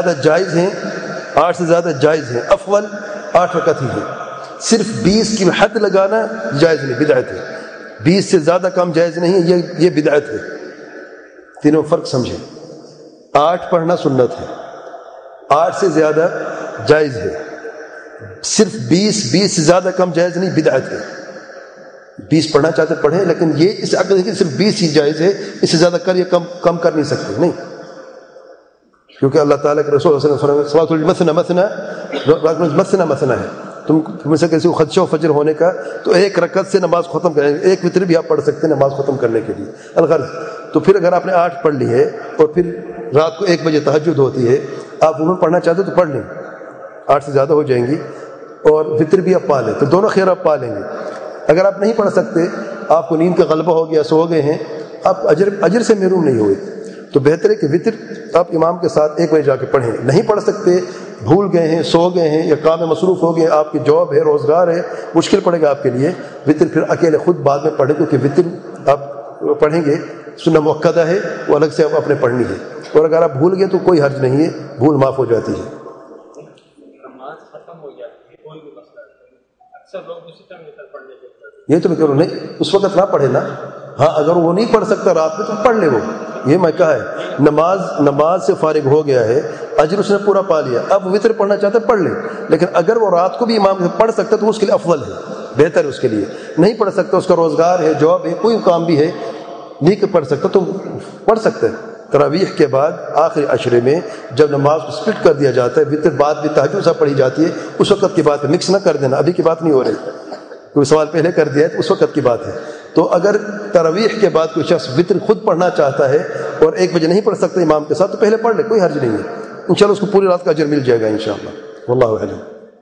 جائز ہیں، 8 سے زیادہ جائز ہیں، افضل 8 رکعت ہی ہے۔ صرف 20 کی حد لگانا جائز نہیں، بدعت ہے۔ 20 سے زیادہ کم جائز نہیں ہے، یہ بدعت ہے۔ تینوں فرق سمجھیں۔ 8 پڑھنا سنت ہے، 8 سے زیادہ جائز ہے۔ صرف 20 سے زیادہ کم جائز نہیں، بدعت ہے۔ 20 پڑھنا چاہتے پڑھیں، لیکن یہ اس عقل ہے کہ صرف 20 ہی جائز ہے، اس سے زیادہ کر یا کم کر نہیں سکتے، نہیں، کیونکہ اللہ تعالیٰ کے رسول صلی اللہ علیہ وسلم صلاۃ مثنى مثنى ہے۔ تم میں سے کسی کو خدشہ و فجر ہونے کا تو 1 رکعت سے نماز ختم کریں، 1 وتر بھی آپ پڑھ سکتے ہیں نماز ختم کرنے کے لیے الغرض۔ تو پھر اگر آپ نے 8 پڑھ لی ہے اور پھر رات کو 1 بجے تہجد ہوتی ہے، آپ انہوں پڑھنا چاہتے تو پڑھ لیں، 8 سے زیادہ ہو جائیں گی، اور وتر بھی آپ پا لیں تو دونوں خیر آپ پا لیں گے۔ اگر آپ نہیں پڑھ سکتے، آپ کو نیند کا غلبہ ہو گیا، سو گئے ہیں، آپ اجر سے محروم نہیں ہوئے، تو بہتر ہے کہ وتر آپ امام کے ساتھ 1 بجے جا کے پڑھیں۔ نہیں پڑھ سکتے، بھول گئے ہیں، سو گئے ہیں، یا کام میں مصروف ہو گئے، آپ کی جاب ہے، روزگار ہے، مشکل پڑے گا آپ کے لیے، وتر پھر اکیلے خود بعد میں پڑھیں، کیونکہ وتر آپ پڑھیں گے سنہ مؤکدہ ہے، وہ الگ سے آپ اپنے پڑھنی ہے، اور اگر آپ بھول گئے تو کوئی حرج نہیں ہے، بھول معاف ہو جاتی ہے۔ نماز ختم ہو جاتی ہے، کوئی بھی مسئلہ نہیں، اکثر لوگ اسی طرح وتر پڑھنے کے یہ تو میں کہہ رہا ہوں، نہیں اس وقت نہ پڑھے نا، ہاں اگر وہ نہیں پڑھ سکتا رات میں تو پڑھ لے، وہ یہ میں کہا ہے، نماز سے فارغ ہو گیا ہے، اجر اس نے پورا پا لیا، اب وتر پڑھنا چاہتا ہے پڑھ لے، لیکن اگر وہ رات کو بھی امام سے پڑھ سکتا ہے تو اس کے لیے افضل ہے، بہتر ہے اس کے لیے۔ نہیں پڑھ سکتا، اس کا روزگار ہے، جاب ہے، کوئی کام بھی ہے، نہیں پڑھ سکتا تو پڑھ سکتا ہے۔ تراویح کے بعد آخری عشرے میں جب نماز کو سپلٹ کر دیا جاتا ہے، وتر بعد بھی تہجد سا پڑھی جاتی ہے، اس وقت کی بات ہے، مکس نہ کر دینا، ابھی کی بات نہیں ہو رہی، کوئی سوال پہلے کر دیا ہے تو اس وقت کی بات ہے۔ تو اگر تراویح کے بعد کوئی شخص وتر خود پڑھنا چاہتا ہے اور 1 بجے نہیں پڑھ سکتا امام کے ساتھ تو پہلے پڑھ لے، کوئی حرج نہیں ہے، انشاءاللہ اس کو پوری رات کا اجر مل جائے گا انشاءاللہ، واللہ اعلم۔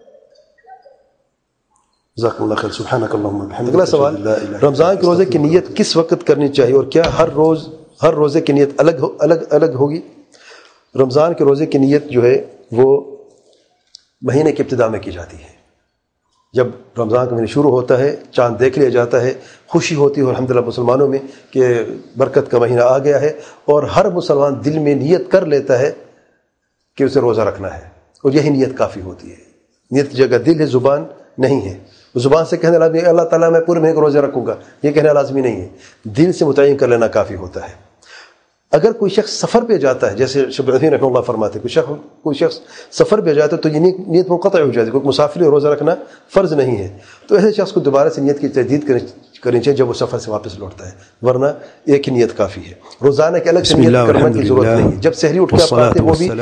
جزاکم اللہ خیر، سبحانک اللہم وبحمدک۔ اگلا سوال، رمضان کے روزے کی نیت کس وقت کرنی چاہیے، اور کیا ہر روزے کی نیت الگ ہوگی؟ رمضان کے روزے کی نیت جو ہے وہ مہینے کی ابتدا میں کی جاتی ہے، جب رمضان کا مہینہ شروع ہوتا ہے، چاند دیکھ لیا جاتا ہے، خوشی ہوتی ہے الحمدللہ مسلمانوں میں کہ برکت کا مہینہ آ گیا ہے، اور ہر مسلمان دل میں نیت کر لیتا ہے کہ اسے روزہ رکھنا ہے، اور یہی نیت کافی ہوتی ہے۔ نیت کی جگہ دل ہے، زبان نہیں ہے۔ زبان سے کہنے لازمی اللہ تعالیٰ میں پورے مہینے کو روزہ رکھوں گا، یہ کہنا لازمی نہیں ہے، دل سے متعین کر لینا کافی ہوتا ہے۔ اگر کوئی شخص سفر پہ جاتا ہے، جیسے شیخ عثیمین رحمہ اللہ فرماتے ہیں، کوئی شخص سفر پہ جاتا ہے تو یہ نیت منقطع ہو جاتی ہے، کوئی مسافر روزہ رکھنا فرض نہیں ہے، تو ایسے شخص کو دوبارہ سے نیت کی تجدید کرنی چاہیے جب وہ سفر سے واپس لوٹتا ہے، ورنہ ایک ہی نیت کافی ہے، روزانہ کے الگ سے نیت کرنے کی ضرورت نہیں ہے، جب سحری اٹھ کے پڑھتے وہ بھی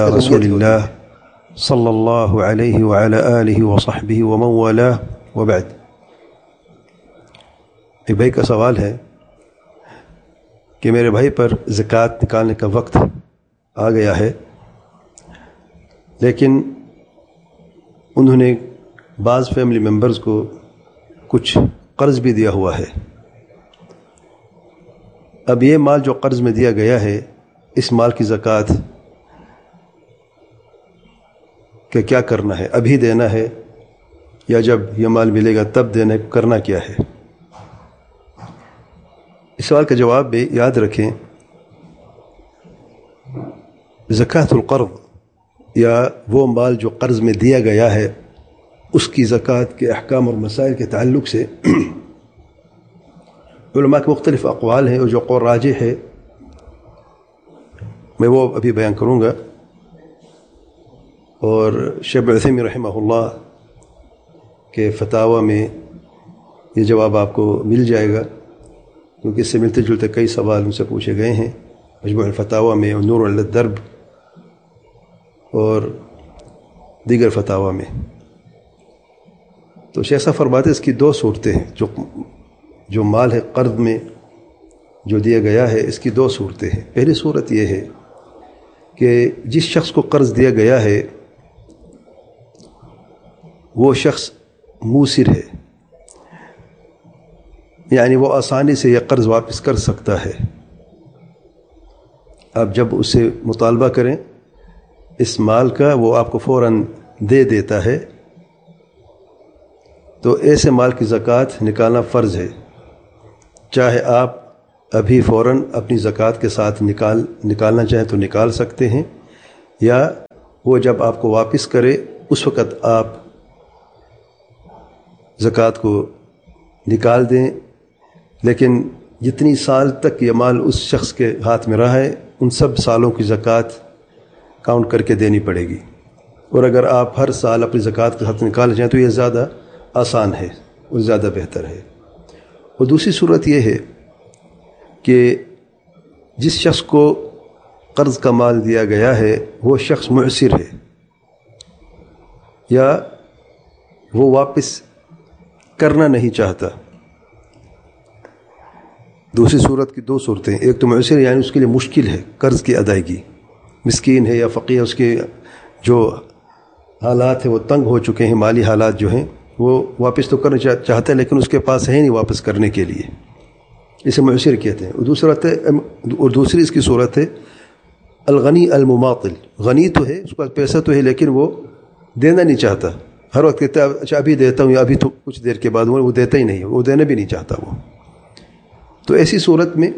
صلی اللہ علیہ وعلی آلہ وصحبہ ومن والاه وبعد۔ ایک بھائی کا سوال ہے کہ میرے بھائی پر زکوٰۃ نکالنے کا وقت آ گیا ہے، لیکن انہوں نے بعض فیملی ممبرز کو کچھ قرض بھی دیا ہوا ہے۔ اب یہ مال جو قرض میں دیا گیا ہے، اس مال کی زکوٰۃ کہ کیا کرنا ہے، ابھی دینا ہے یا جب یہ مال ملے گا تب دینا ہے، کرنا کیا ہے؟ اس سوال کا جواب بھی یاد رکھیں، زکوٰۃ القرض یا وہ مال جو قرض میں دیا گیا ہے، اس کی زکوٰۃ کے احکام اور مسائل کے تعلق سے علماء کے مختلف اقوال ہیں، اور جو قول راجح ہے میں وہ ابھی بیان کروں گا، اور شیخ عثیمین رحمہ اللہ کے فتاوی میں یہ جواب آپ کو مل جائے گا، کیونکہ اس سے ملتے جلتے کئی سوال ان سے پوچھے گئے ہیں مجموع الفتاوی میں، اور نور علی الدرب اور دیگر فتاوی میں۔ تو شیخ صاحب فرماتے اس کی 2 صورتیں ہیں، جو مال ہے قرض میں جو دیا گیا ہے، اس کی 2 صورتیں ہیں۔ پہلی صورت یہ ہے کہ جس شخص کو قرض دیا گیا ہے وہ شخص موسر ہے، یعنی وہ آسانی سے یہ قرض واپس کر سکتا ہے۔ آپ جب اسے مطالبہ کریں اس مال کا، وہ آپ کو فوراً دے دیتا ہے، تو ایسے مال کی زکوٰۃ نکالنا فرض ہے، چاہے آپ ابھی فوراً اپنی زکوٰۃ کے ساتھ نکالنا چاہیں تو نکال سکتے ہیں، یا وہ جب آپ کو واپس کرے اس وقت آپ زکوٰۃ کو نکال دیں، لیکن جتنی سال تک یہ مال اس شخص کے ہاتھ میں رہا ہے ان سب سالوں کی زکوٰۃ کاؤنٹ کر کے دینی پڑے گی۔ اور اگر آپ ہر سال اپنی زکوٰۃ کے ساتھ نکال جائیں تو یہ زیادہ آسان ہے اور زیادہ بہتر ہے۔ اور دوسری صورت یہ ہے کہ جس شخص کو قرض کا مال دیا گیا ہے وہ شخص معسر ہے یا وہ واپس کرنا نہیں چاہتا۔ دوسری صورت کی دو صورتیں، ایک تو معسر یعنی اس کے لیے مشکل ہے قرض کی ادائیگی، مسکین ہے یا فقیر، اس کے جو حالات ہیں وہ تنگ ہو چکے ہیں، مالی حالات جو ہیں وہ واپس تو کرنا چاہتا ہے لیکن اس کے پاس ہے نہیں واپس کرنے کے لیے، اسے معسر کہتے ہیں۔ اور دوسری اس کی صورت ہے الغنی المماطل، غنی تو ہے، اس کے پاس پیسہ تو ہے لیکن وہ دینا نہیں چاہتا، ہر وقت کہتا ہے اچھا ابھی دیتا ہوں یا ابھی تو کچھ دیر کے بعد، وہ دیتا ہی نہیں ہے، وہ دینا بھی نہیں چاہتا وہ۔ تو ایسی صورت میں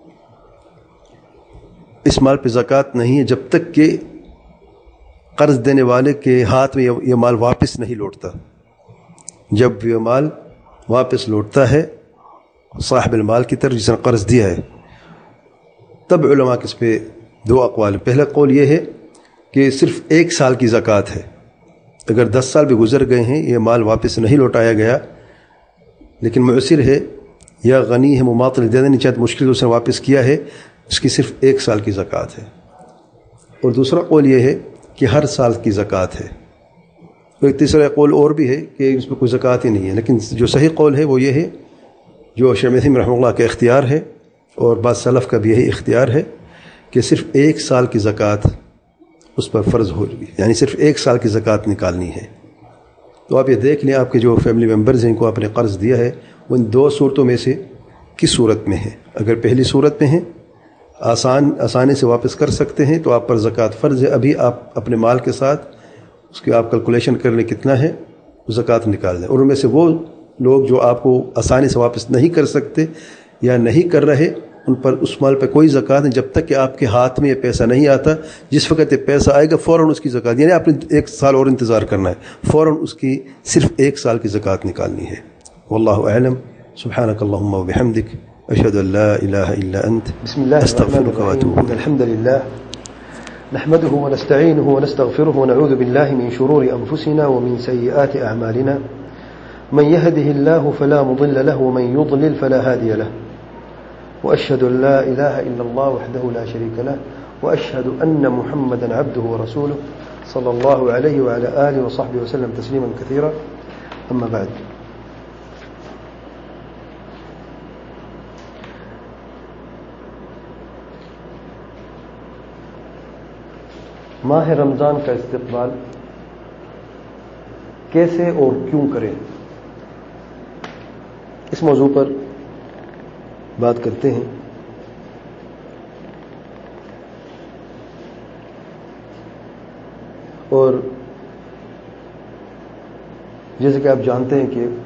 اس مال پہ زکوٰۃ نہیں ہے جب تک کہ قرض دینے والے کے ہاتھ میں یہ مال واپس نہیں لوٹتا۔ جب یہ مال واپس لوٹتا ہے صاحب المال کی طرف جس نے قرض دیا ہے، تب علماء کے اس پہ دو اقوال۔ پہلا قول یہ ہے کہ صرف 1 سال کی زکوٰۃ ہے، اگر 10 سال بھی گزر گئے ہیں یہ مال واپس نہیں لوٹایا گیا لیکن معسر ہے یا غنی ہے، مماطل دینا نہیں چاہتا، مشکل اس نے واپس کیا ہے، اس کی صرف 1 سال کی زکوٰۃ ہے۔ اور دوسرا قول یہ ہے کہ ہر سال کی زکوٰۃ ہے۔ ایک تیسرا قول اور بھی ہے کہ اس میں کوئی زکوٰۃ ہی نہیں ہے، لیکن جو صحیح قول ہے وہ یہ ہے جو شیخ عثیمین رحمہ اللہ کا اختیار ہے اور بعض سلف کا بھی یہی اختیار ہے کہ صرف 1 سال کی زکوٰۃ اس پر فرض ہوگی، یعنی صرف 1 سال کی زکوٰۃ نکالنی ہے۔ تو آپ یہ دیکھ لیں آپ کے جو فیملی ممبرز ہیں ان کو آپ نے قرض دیا ہے وہ ان 2 صورتوں میں سے کس صورت میں ہے۔ اگر پہلی صورت میں ہے آسانی سے واپس کر سکتے ہیں تو آپ پر زکوٰۃ فرض ہے، ابھی آپ اپنے مال کے ساتھ اس کی آپ کیلکولیشن کر لیں کتنا ہے، زکوٰۃ نکال دیں۔ اور ان میں سے وہ لوگ جو آپ کو آسانی سے واپس نہیں کر سکتے یا نہیں کر رہے، ان پر اس مال پہ کوئی زکوٰۃ نہیں جب تک کہ آپ کے ہاتھ میں یہ پیسہ نہیں آتا۔ جس وقت یہ پیسہ آئے گا فوراً اس کی زکوٰۃ، یعنی آپ نے 1 سال اور انتظار کرنا ہے، فوراً اس کی صرف 1 سال کی زکوٰۃ نکالنی ہے۔ واللہ اعلم، سبحانک اللہم وبحمدک، اشہد ان لا الہ الا انت، بسم اللہ استغفرک واتوب ان الحمد للہ نحمده ونستعینه ونستغفره ونعوذ باللہ من شرور انفسنا ومن سیئات اعمالنا من يهده الله فلا مضل له ومن يضلل فلا هادي له وأشهد أن لا إله إلا الله وحده لا شريك له وأشهد أن محمدا عبده ورسوله صلى الله عليه وعلى آله وصحبه وسلم تسليما كثيرا. أما بعد، ماہ رمضان کا استقبال کیسے اور کیوں کریں، اس موضوع پر بات کرتے ہیں۔ اور جیسے کہ آپ جانتے ہیں کہ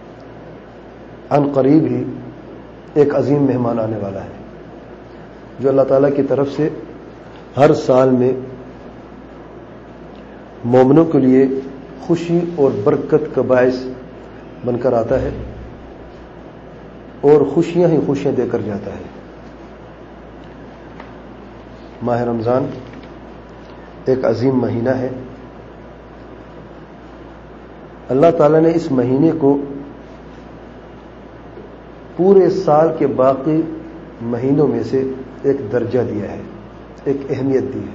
عن قریب ہی ایک عظیم مہمان آنے والا ہے جو اللہ تعالیٰ کی طرف سے ہر سال میں مومنوں کے لیے خوشی اور برکت کا باعث بن کر آتا ہے اور خوشیاں ہی خوشیاں دے کر جاتا ہے۔ ماہ رمضان ایک عظیم مہینہ ہے۔ اللہ تعالیٰ نے اس مہینے کو پورے سال کے باقی مہینوں میں سے ایک درجہ دیا ہے، ایک اہمیت دی ہے،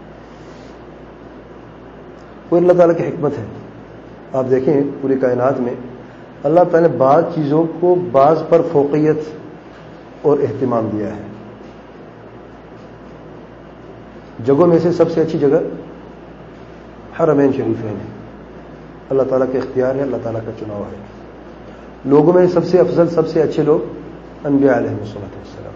وہ اللہ تعالیٰ کی حکمت ہے۔ آپ دیکھیں پوری کائنات میں اللہ تعالیٰ نے بعض چیزوں کو بعض پر فوقیت اور اہتمام دیا ہے۔ جگہوں میں سے سب سے اچھی جگہ حرمین شریفین ہے، اللہ تعالیٰ کا اختیار ہے، اللہ تعالیٰ کا چناؤ ہے۔ لوگوں میں سب سے افضل، سب سے اچھے لوگ انبیاء علیہ السلام۔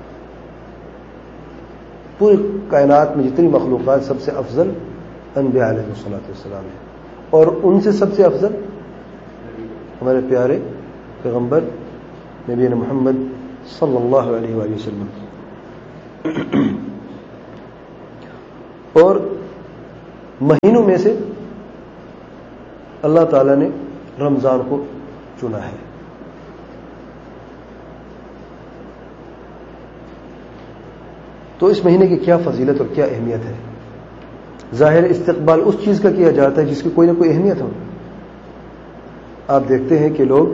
پوری کائنات میں جتنی مخلوقات سب سے افضل انبیاء علیہ السلام ہے، اور ان سے سب سے افضل ہمارے پیارے پیغمبر نبی محمد صلی اللہ علیہ وآلہ وسلم۔ اور مہینوں میں سے اللہ تعالیٰ نے رمضان کو چنا ہے. تو اس مہینے کی کیا فضیلت اور کیا اہمیت ہے؟ ظاہر استقبال اس چیز کا کیا جاتا ہے جس کی کوئی نہ کوئی اہمیت ہو. آپ دیکھتے ہیں کہ لوگ،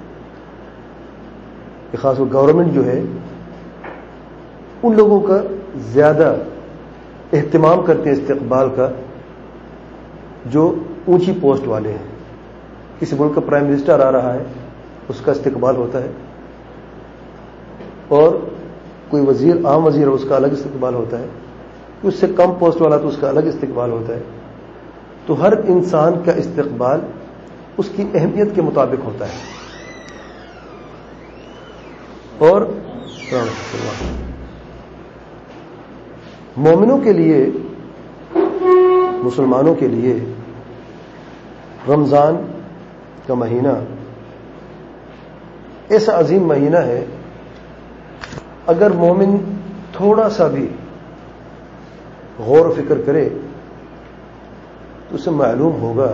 خاص طور گورنمنٹ جو ہے، ان لوگوں کا زیادہ اہتمام کرتے ہیں استقبال کا جو اونچی پوسٹ والے ہیں. کسی ملک کا پرائم منسٹر آ رہا ہے، اس کا استقبال ہوتا ہے، اور کوئی وزیر، عام وزیر ہے، اس کا الگ استقبال ہوتا ہے. اس سے کم پوسٹ والا تو اس کا الگ استقبال ہوتا ہے. تو ہر انسان کا استقبال اس کی اہمیت کے مطابق ہوتا ہے. اور مومنوں کے لیے، مسلمانوں کے لیے رمضان کا مہینہ ایسا عظیم مہینہ ہے، اگر مومن تھوڑا سا بھی غور و فکر کرے تو اسے معلوم ہوگا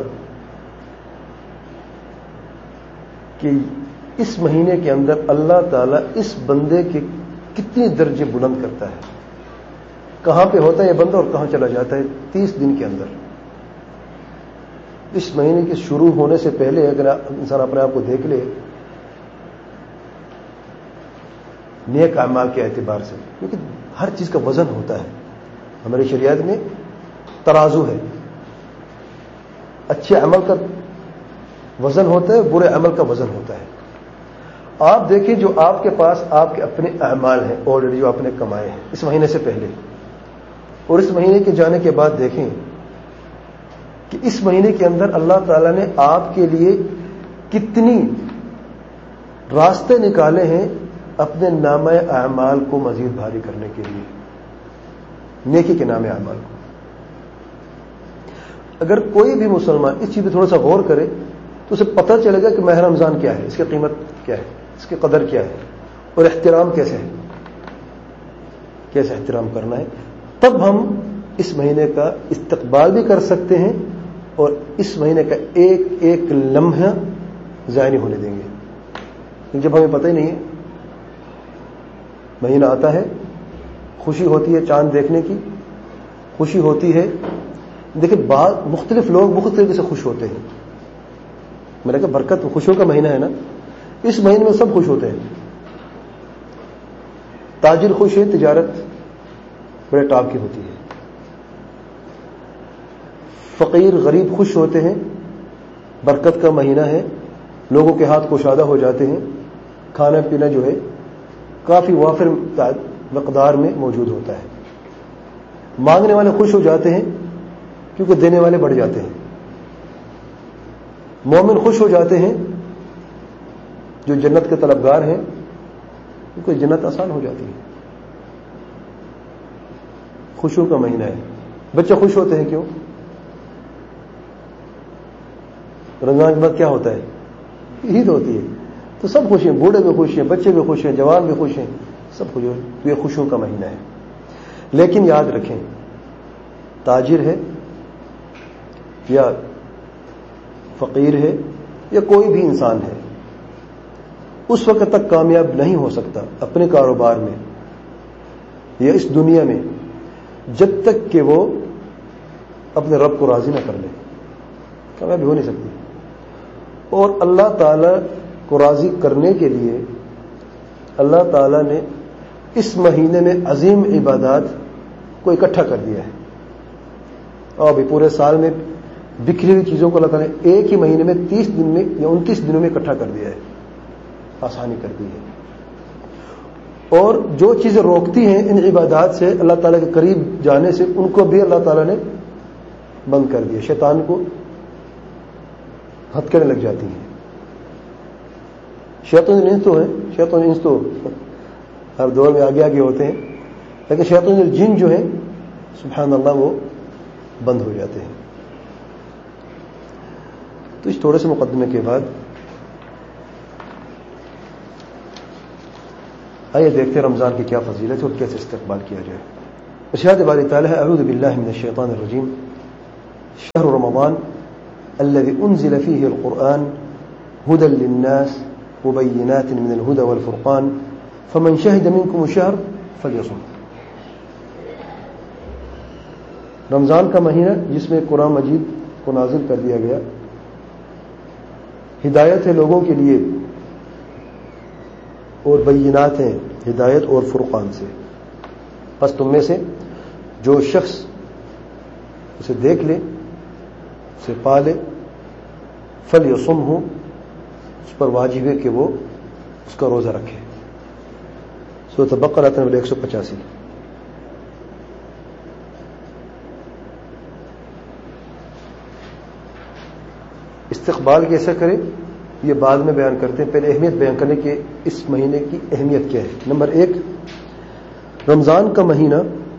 کہ اس مہینے کے اندر اللہ تعالیٰ اس بندے کے کتنے درجے بلند کرتا ہے. کہاں پہ ہوتا ہے یہ بندہ اور کہاں چلا جاتا ہے 30 دن کے اندر. اس مہینے کے شروع ہونے سے پہلے اگر انسان اپنے آپ کو دیکھ لے نیک اعمال کے اعتبار سے، کیونکہ ہر چیز کا وزن ہوتا ہے. ہماری شریعت میں ترازو ہے، اچھے عمل کا وزن ہوتا ہے، برے عمل کا وزن ہوتا ہے. آپ دیکھیں جو آپ کے پاس آپ کے اپنے اعمال ہیں آلریڈی جو آپ نے کمائے ہیں اس مہینے سے پہلے، اور اس مہینے کے جانے کے بعد دیکھیں کہ اس مہینے کے اندر اللہ تعالیٰ نے آپ کے لیے کتنی راستے نکالے ہیں اپنے نامہ اعمال کو مزید بھاری کرنے کے لیے، نیکی کے نام اعمال کو. اگر کوئی بھی مسلمان اس چیز پہ تھوڑا سا غور کرے تو اسے پتہ چلے گا کہ ماہ رمضان کیا ہے، اس کی قیمت کیا ہے، اس کی قدر کیا ہے، اور احترام کیسے ہے، کیسے احترام کرنا ہے. تب ہم اس مہینے کا استقبال بھی کر سکتے ہیں اور اس مہینے کا ایک ایک لمحہ ضائع نہیں ہونے دیں گے. جب ہمیں پتہ ہی نہیں ہے، مہینہ آتا ہے، خوشی ہوتی ہے چاند دیکھنے کی، خوشی ہوتی ہے. دیکھیں بعض مختلف لوگ مختلف طریقے سے خوش ہوتے ہیں. میں نے کہا برکت خوشیوں کا مہینہ ہے نا، اس مہینے میں سب خوش ہوتے ہیں. تاجر خوش ہے، تجارت بڑے ٹاپ کی ہوتی ہے. فقیر غریب خوش ہوتے ہیں، برکت کا مہینہ ہے، لوگوں کے ہاتھ کشادہ ہو جاتے ہیں، کھانا پینا جو ہے کافی وافر مقدار میں موجود ہوتا ہے. مانگنے والے خوش ہو جاتے ہیں کیونکہ دینے والے بڑھ جاتے ہیں. مومن خوش ہو جاتے ہیں جو جنت کے طلبگار ہیں کیونکہ جنت آسان ہو جاتی ہے. خوشیوں کا مہینہ ہے. بچے خوش ہوتے ہیں کیوں؟ رمضان کے بعد کیا ہوتا ہے؟ عید ہوتی ہے، تو سب خوش ہیں، بوڑھے بھی خوش ہیں، بچے بھی خوش ہیں، جوان بھی خوش ہیں، سب خوش ہیں. یہ خوشیوں کا مہینہ ہے. لیکن یاد رکھیں، تاجر ہے یا فقیر ہے یا کوئی بھی انسان ہے، اس وقت تک کامیاب نہیں ہو سکتا اپنے کاروبار میں یا اس دنیا میں جب تک کہ وہ اپنے رب کو راضی نہ کر لے. کامیابی ہو نہیں سکتی. اور اللہ تعالی کو راضی کرنے کے لیے اللہ تعالیٰ نے اس مہینے میں عظیم عبادات کو اکٹھا کر دیا ہے. اور ابھی پورے سال میں بکھری ہوئی چیزوں کو اللہ تعالیٰ نے ایک ہی مہینے میں 30 دن میں یا 29 دنوں میں اکٹھا کر دیا ہے، آسانی کر دی ہے. اور جو چیزیں روکتی ہیں ان عبادات سے اللہ تعالیٰ کے قریب جانے سے، ان کو بھی اللہ تعالیٰ نے بند کر دیا. شیطان کو ہتھکڑیں لگ جاتی ہیں. شیطان انس تو ہے، شیطان انس تو ہر دور میں آگے آگے ہوتے ہیں، لیکن شیطان الجن جو ہے سبحان اللہ وہ بند ہو جاتے ہیں. تو اس تھوڑے سے مقدمے کے بعد آئیے دیکھتے ہیں رمضان کی کیا فضیلت ہے اور کیسے استقبال کیا جائے. ارشاد باری تعالیٰ ہے اعوذ باللہ من الشیطان الرجیم شهر رمضان الذي أنزل فيه القرآن هدى للناس مبينات من الهدى والفرقان فمن شهد منكم الشهر فليصم. رمضان کا مہینہ جس میں قرآن مجید کو نازل کر دیا گیا، ہدایت ہے لوگوں کے لیے اور بینات ہیں ہدایت اور فرقان سے. بس تم میں سے جو شخص اسے دیکھ لے، اسے پا لے، فلیصم ہو، اس پر واجب ہے کہ وہ اس کا روزہ رکھے. سورۃ بقرہ نمبر 185. استقبال کیسا کرے یہ بعد میں بیان کرتے ہیں، پہلے اہمیت بیان کرنے کے اس مہینے کی اہمیت کیا ہے. نمبر 1، رمضان کا مہینہ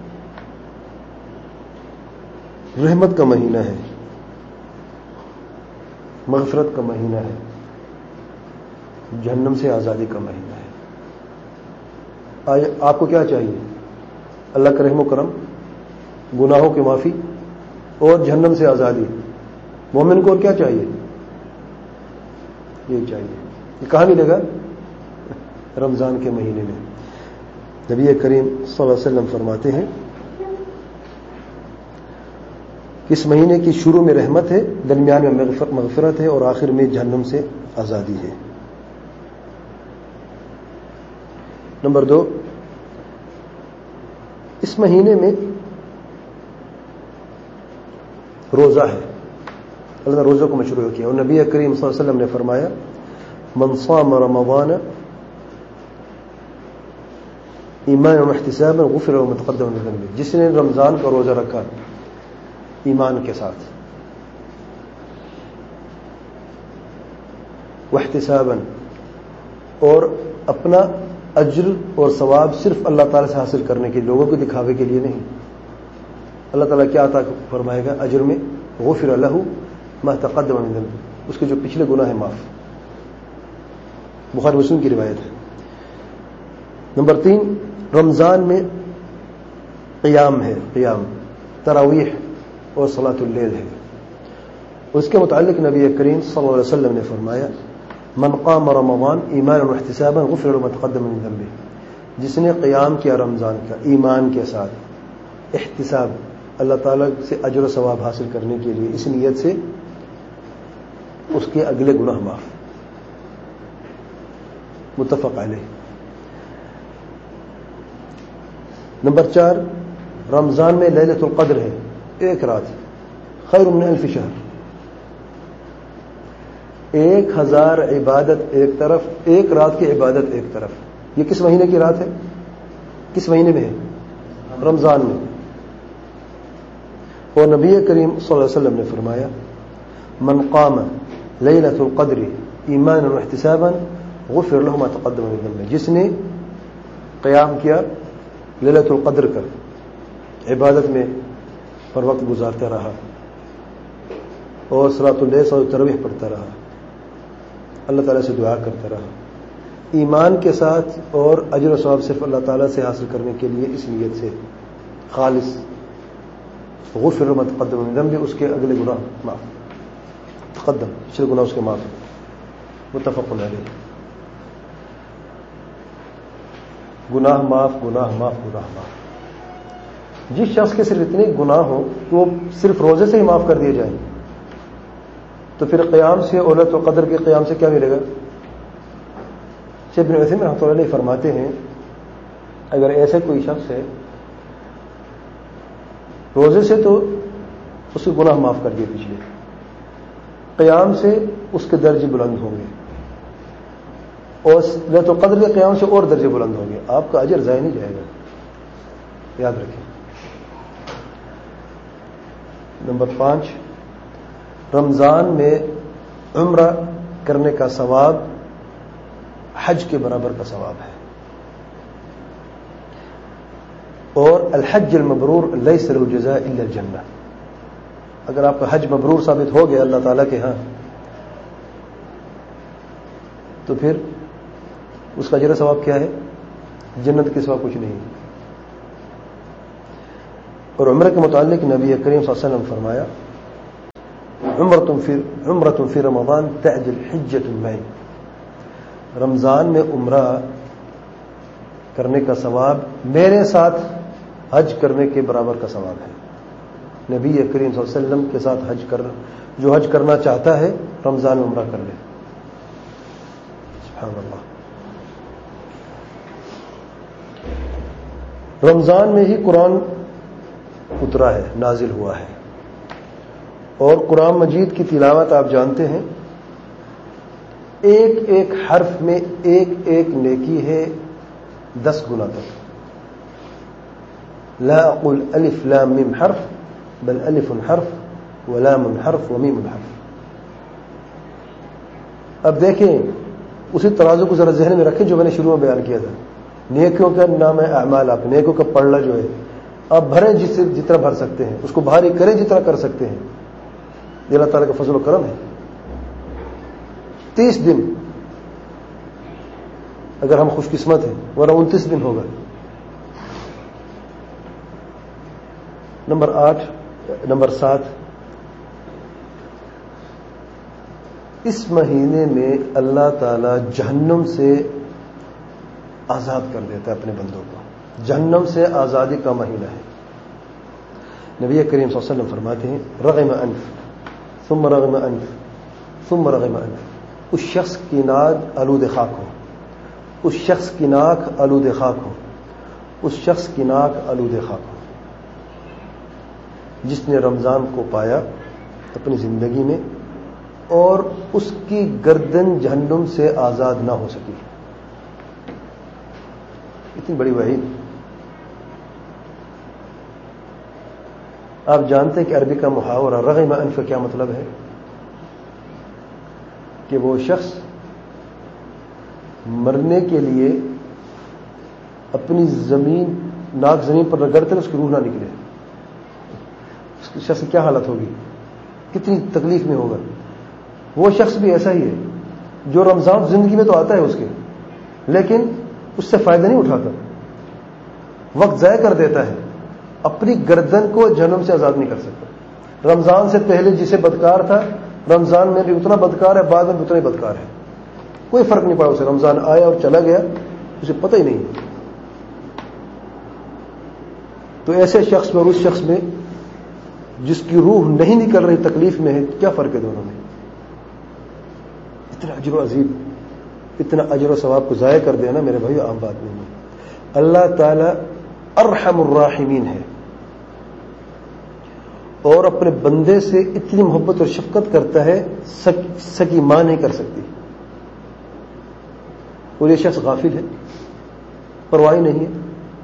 رحمت کا مہینہ ہے، مغفرت کا مہینہ ہے، جہنم سے آزادی کا مہینہ ہے. آپ کو کیا چاہیے؟ اللہ کا رحم و کرم، گناہوں کی معافی اور جہنم سے آزادی. مومن کو اور کیا چاہیے؟ یہ چاہیے. یہ کہاں ملے گا؟ رمضان کے مہینے میں. نبی کریم صلی اللہ علیہ وسلم فرماتے ہیں کہ اس مہینے کی شروع میں رحمت ہے، درمیان میں مغفرت ہے اور آخر میں جہنم سے آزادی ہے. نمبر 2، اس مہینے میں روزہ ہے. اللہ نے روزوں کو مشروع کیا اور نبی کریم صلی اللہ علیہ وسلم نے فرمایا من صام رمضان ایمانا واحتسابا غفر له ما تقدم من ذنبه. جس نے رمضان کا روزہ رکھا ایمان کے ساتھ، واحتسابا، اور اپنا اجر اور ثواب صرف اللہ تعالی سے حاصل کرنے کے، لوگوں کو دکھاوے کے لیے نہیں. اللہ تعالیٰ کیا عطا فرمائے گا اجر میں؟ غفر له ما تقدم من ذنبه، اس کے جو پچھلے گناہ ہیں معاف. بخاری مسلم کی روایت ہے. نمبر 3، رمضان میں قیام ہے، قیام، تراویح اور صلاۃ اللیل ہے. اس کے متعلق نبی کریم صلی اللہ علیہ وسلم نے فرمایا من قام رمضان ایمانا واحتسابا غفر له ما تقدم من ذنبه. جس نے قیام کیا رمضان کا ایمان کے ساتھ، احتساب، اللہ تعالیٰ سے اجر و ثواب حاصل کرنے کے لیے، اس نیت سے اس کے اگلے گناہ معاف. متفق علیہ. نمبر 4، رمضان میں لیلۃ القدر ہے، ایک رات، خیر من الف شہر. 1000 عبادت ایک طرف، ایک رات کی عبادت ایک طرف. یہ کس مہینے کی رات ہے؟ کس مہینے میں ہے؟ رمضان میں. اور نبی کریم صلی اللہ علیہ وسلم نے فرمایا من قام لیلۃ القدر ایمانا واحتسابا غفر له ما تقدم من ذنبه. جس نے قیام کیا لیلۃ القدر کا، عبادت میں پر وقت گزارتا رہا اور صلاۃ اللیل اور تراویح پڑھتا رہا، اللہ تعالیٰ سے دعا کرتا رہا، ایمان کے ساتھ اور اجر و ثواب صرف اللہ تعالیٰ سے حاصل کرنے کے لیے، اس نیت سے خالص، غفر له ما تقدم من ذنبه، اس کے اگلے گناہ معاف، تقدم پچھلے گناہ اس کے معاف. متفق علیہ. گناہ معاف، گناہ معاف، گناہ معاف. جس شخص کے صرف اتنے گناہ ہوں کہ وہ صرف روزے سے ہی معاف کر دیے جائیں، تو پھر قیام سے، لیلۃ القدر کے قیام سے کیا ملے گا؟ شیخ ابن عثیمین رحمۃ اللہ علیہ فرماتے ہیں اگر ایسے کوئی شخص ہے روزے سے تو اس کے گناہ معاف کر دیے پچھلے، قیام سے اس کے درجے بلند ہوں گے اور لیلۃ القدر کے قیام سے اور درجے بلند ہوں گے. آپ کا اجر ضائع نہیں جائے گا، یاد رکھیں. نمبر 5، رمضان میں عمرہ کرنے کا ثواب حج کے برابر کا ثواب ہے. اور الحج المبرور لیس له جزاء الا الجنہ. اگر آپ کا حج مبرور ثابت ہو گیا اللہ تعالیٰ کے ہاں تو پھر اس کا اجر ثواب کیا ہے؟ جنت کے سوا کچھ نہیں. اور عمرہ کے متعلق نبی کریم صلی اللہ علیہ وسلم فرمایا عمرۃ فی رمضان تعدل حجۃ معی. رمضان میں عمرہ کرنے کا ثواب میرے ساتھ حج کرنے کے برابر کا ثواب ہے. نبی کریم صلی اللہ علیہ وسلم کے ساتھ جو حج کرنا چاہتا ہے رمضان میں عمرہ کر لے. سبحان اللہ. رمضان میں ہی قرآن اترا ہے، نازل ہوا ہے، اور قرآن مجید کی تلاوت آپ جانتے ہیں ایک ایک حرف میں ایک ایک نیکی ہے 10 گنا تک. لا اقول الف لام میم حرف بل الف حرف ولام حرف ومیم حرف. اب دیکھیں اسی ترازو کو ذرا ذہن میں رکھیں جو میں نے شروع میں بیان کیا تھا. نیکیوں کا نام ہے اعمال. آپ نیکیوں کا پڑھنا جو ہے آپ بھریں جتنا بھر سکتے ہیں، اس کو بھاری کریں جتنا کر سکتے ہیں. یہ اللہ تعالیٰ کا فضل و کرم ہے. 30 دن اگر ہم خوش قسمت ہیں، ورنہ 29 دن ہوگا. نمبر 7 اس مہینے میں اللہ تعالی جہنم سے آزاد کر دیتا ہے اپنے بندوں کو. جہنم سے آزادی کا مہینہ ہے. نبی کریم صلی اللہ علیہ وسلم فرماتے ہیں رغم انف ثم رغم انف ثم رغم انف. اس شخص کی ناک آلود خاک ہو، اس شخص کی ناک آلود خاک ہو، اس شخص کی ناک آلود خاک ہو جس نے رمضان کو پایا اپنی زندگی میں اور اس کی گردن جہنم سے آزاد نہ ہو سکی. اتنی بڑی وعید. آپ جانتے ہیں کہ عربی کا محاورہ رغم انف کا کیا مطلب ہے؟ کہ وہ شخص مرنے کے لیے اپنی ناک زمین پر رگڑتے اس کی روح نہ نکلے. اس شخص کی کیا حالت ہوگی، کتنی تکلیف میں ہوگا. وہ شخص بھی ایسا ہی ہے جو رمضان زندگی میں تو آتا ہے اس کے، لیکن اس سے فائدہ نہیں اٹھاتا، وقت ضائع کر دیتا ہے، اپنی گردن کو جہنم سے آزاد نہیں کر سکتا. رمضان سے پہلے جسے بدکار تھا رمضان میں بھی اتنا بدکار ہے، بعد میں بھی اتنا ہی بدکار ہے. کوئی فرق نہیں پڑا اسے. رمضان آیا اور چلا گیا، اسے پتہ ہی نہیں. تو ایسے شخص میں اور اس شخص میں جس کی روح نہیں نکل رہی تکلیف میں ہے، کیا فرق ہے دونوں میں؟ اتنا اجر و عظیم، اتنا اجر و ثواب کو ضائع کر دینا میرے بھائی عام بات نہیں ہے. اللہ تعالی ارحم الراحمین ہے اور اپنے بندے سے اتنی محبت اور شفقت کرتا ہے سکی ماں نہیں کر سکتی. اور یہ شخص غافل ہے، پرواہی نہیں ہے.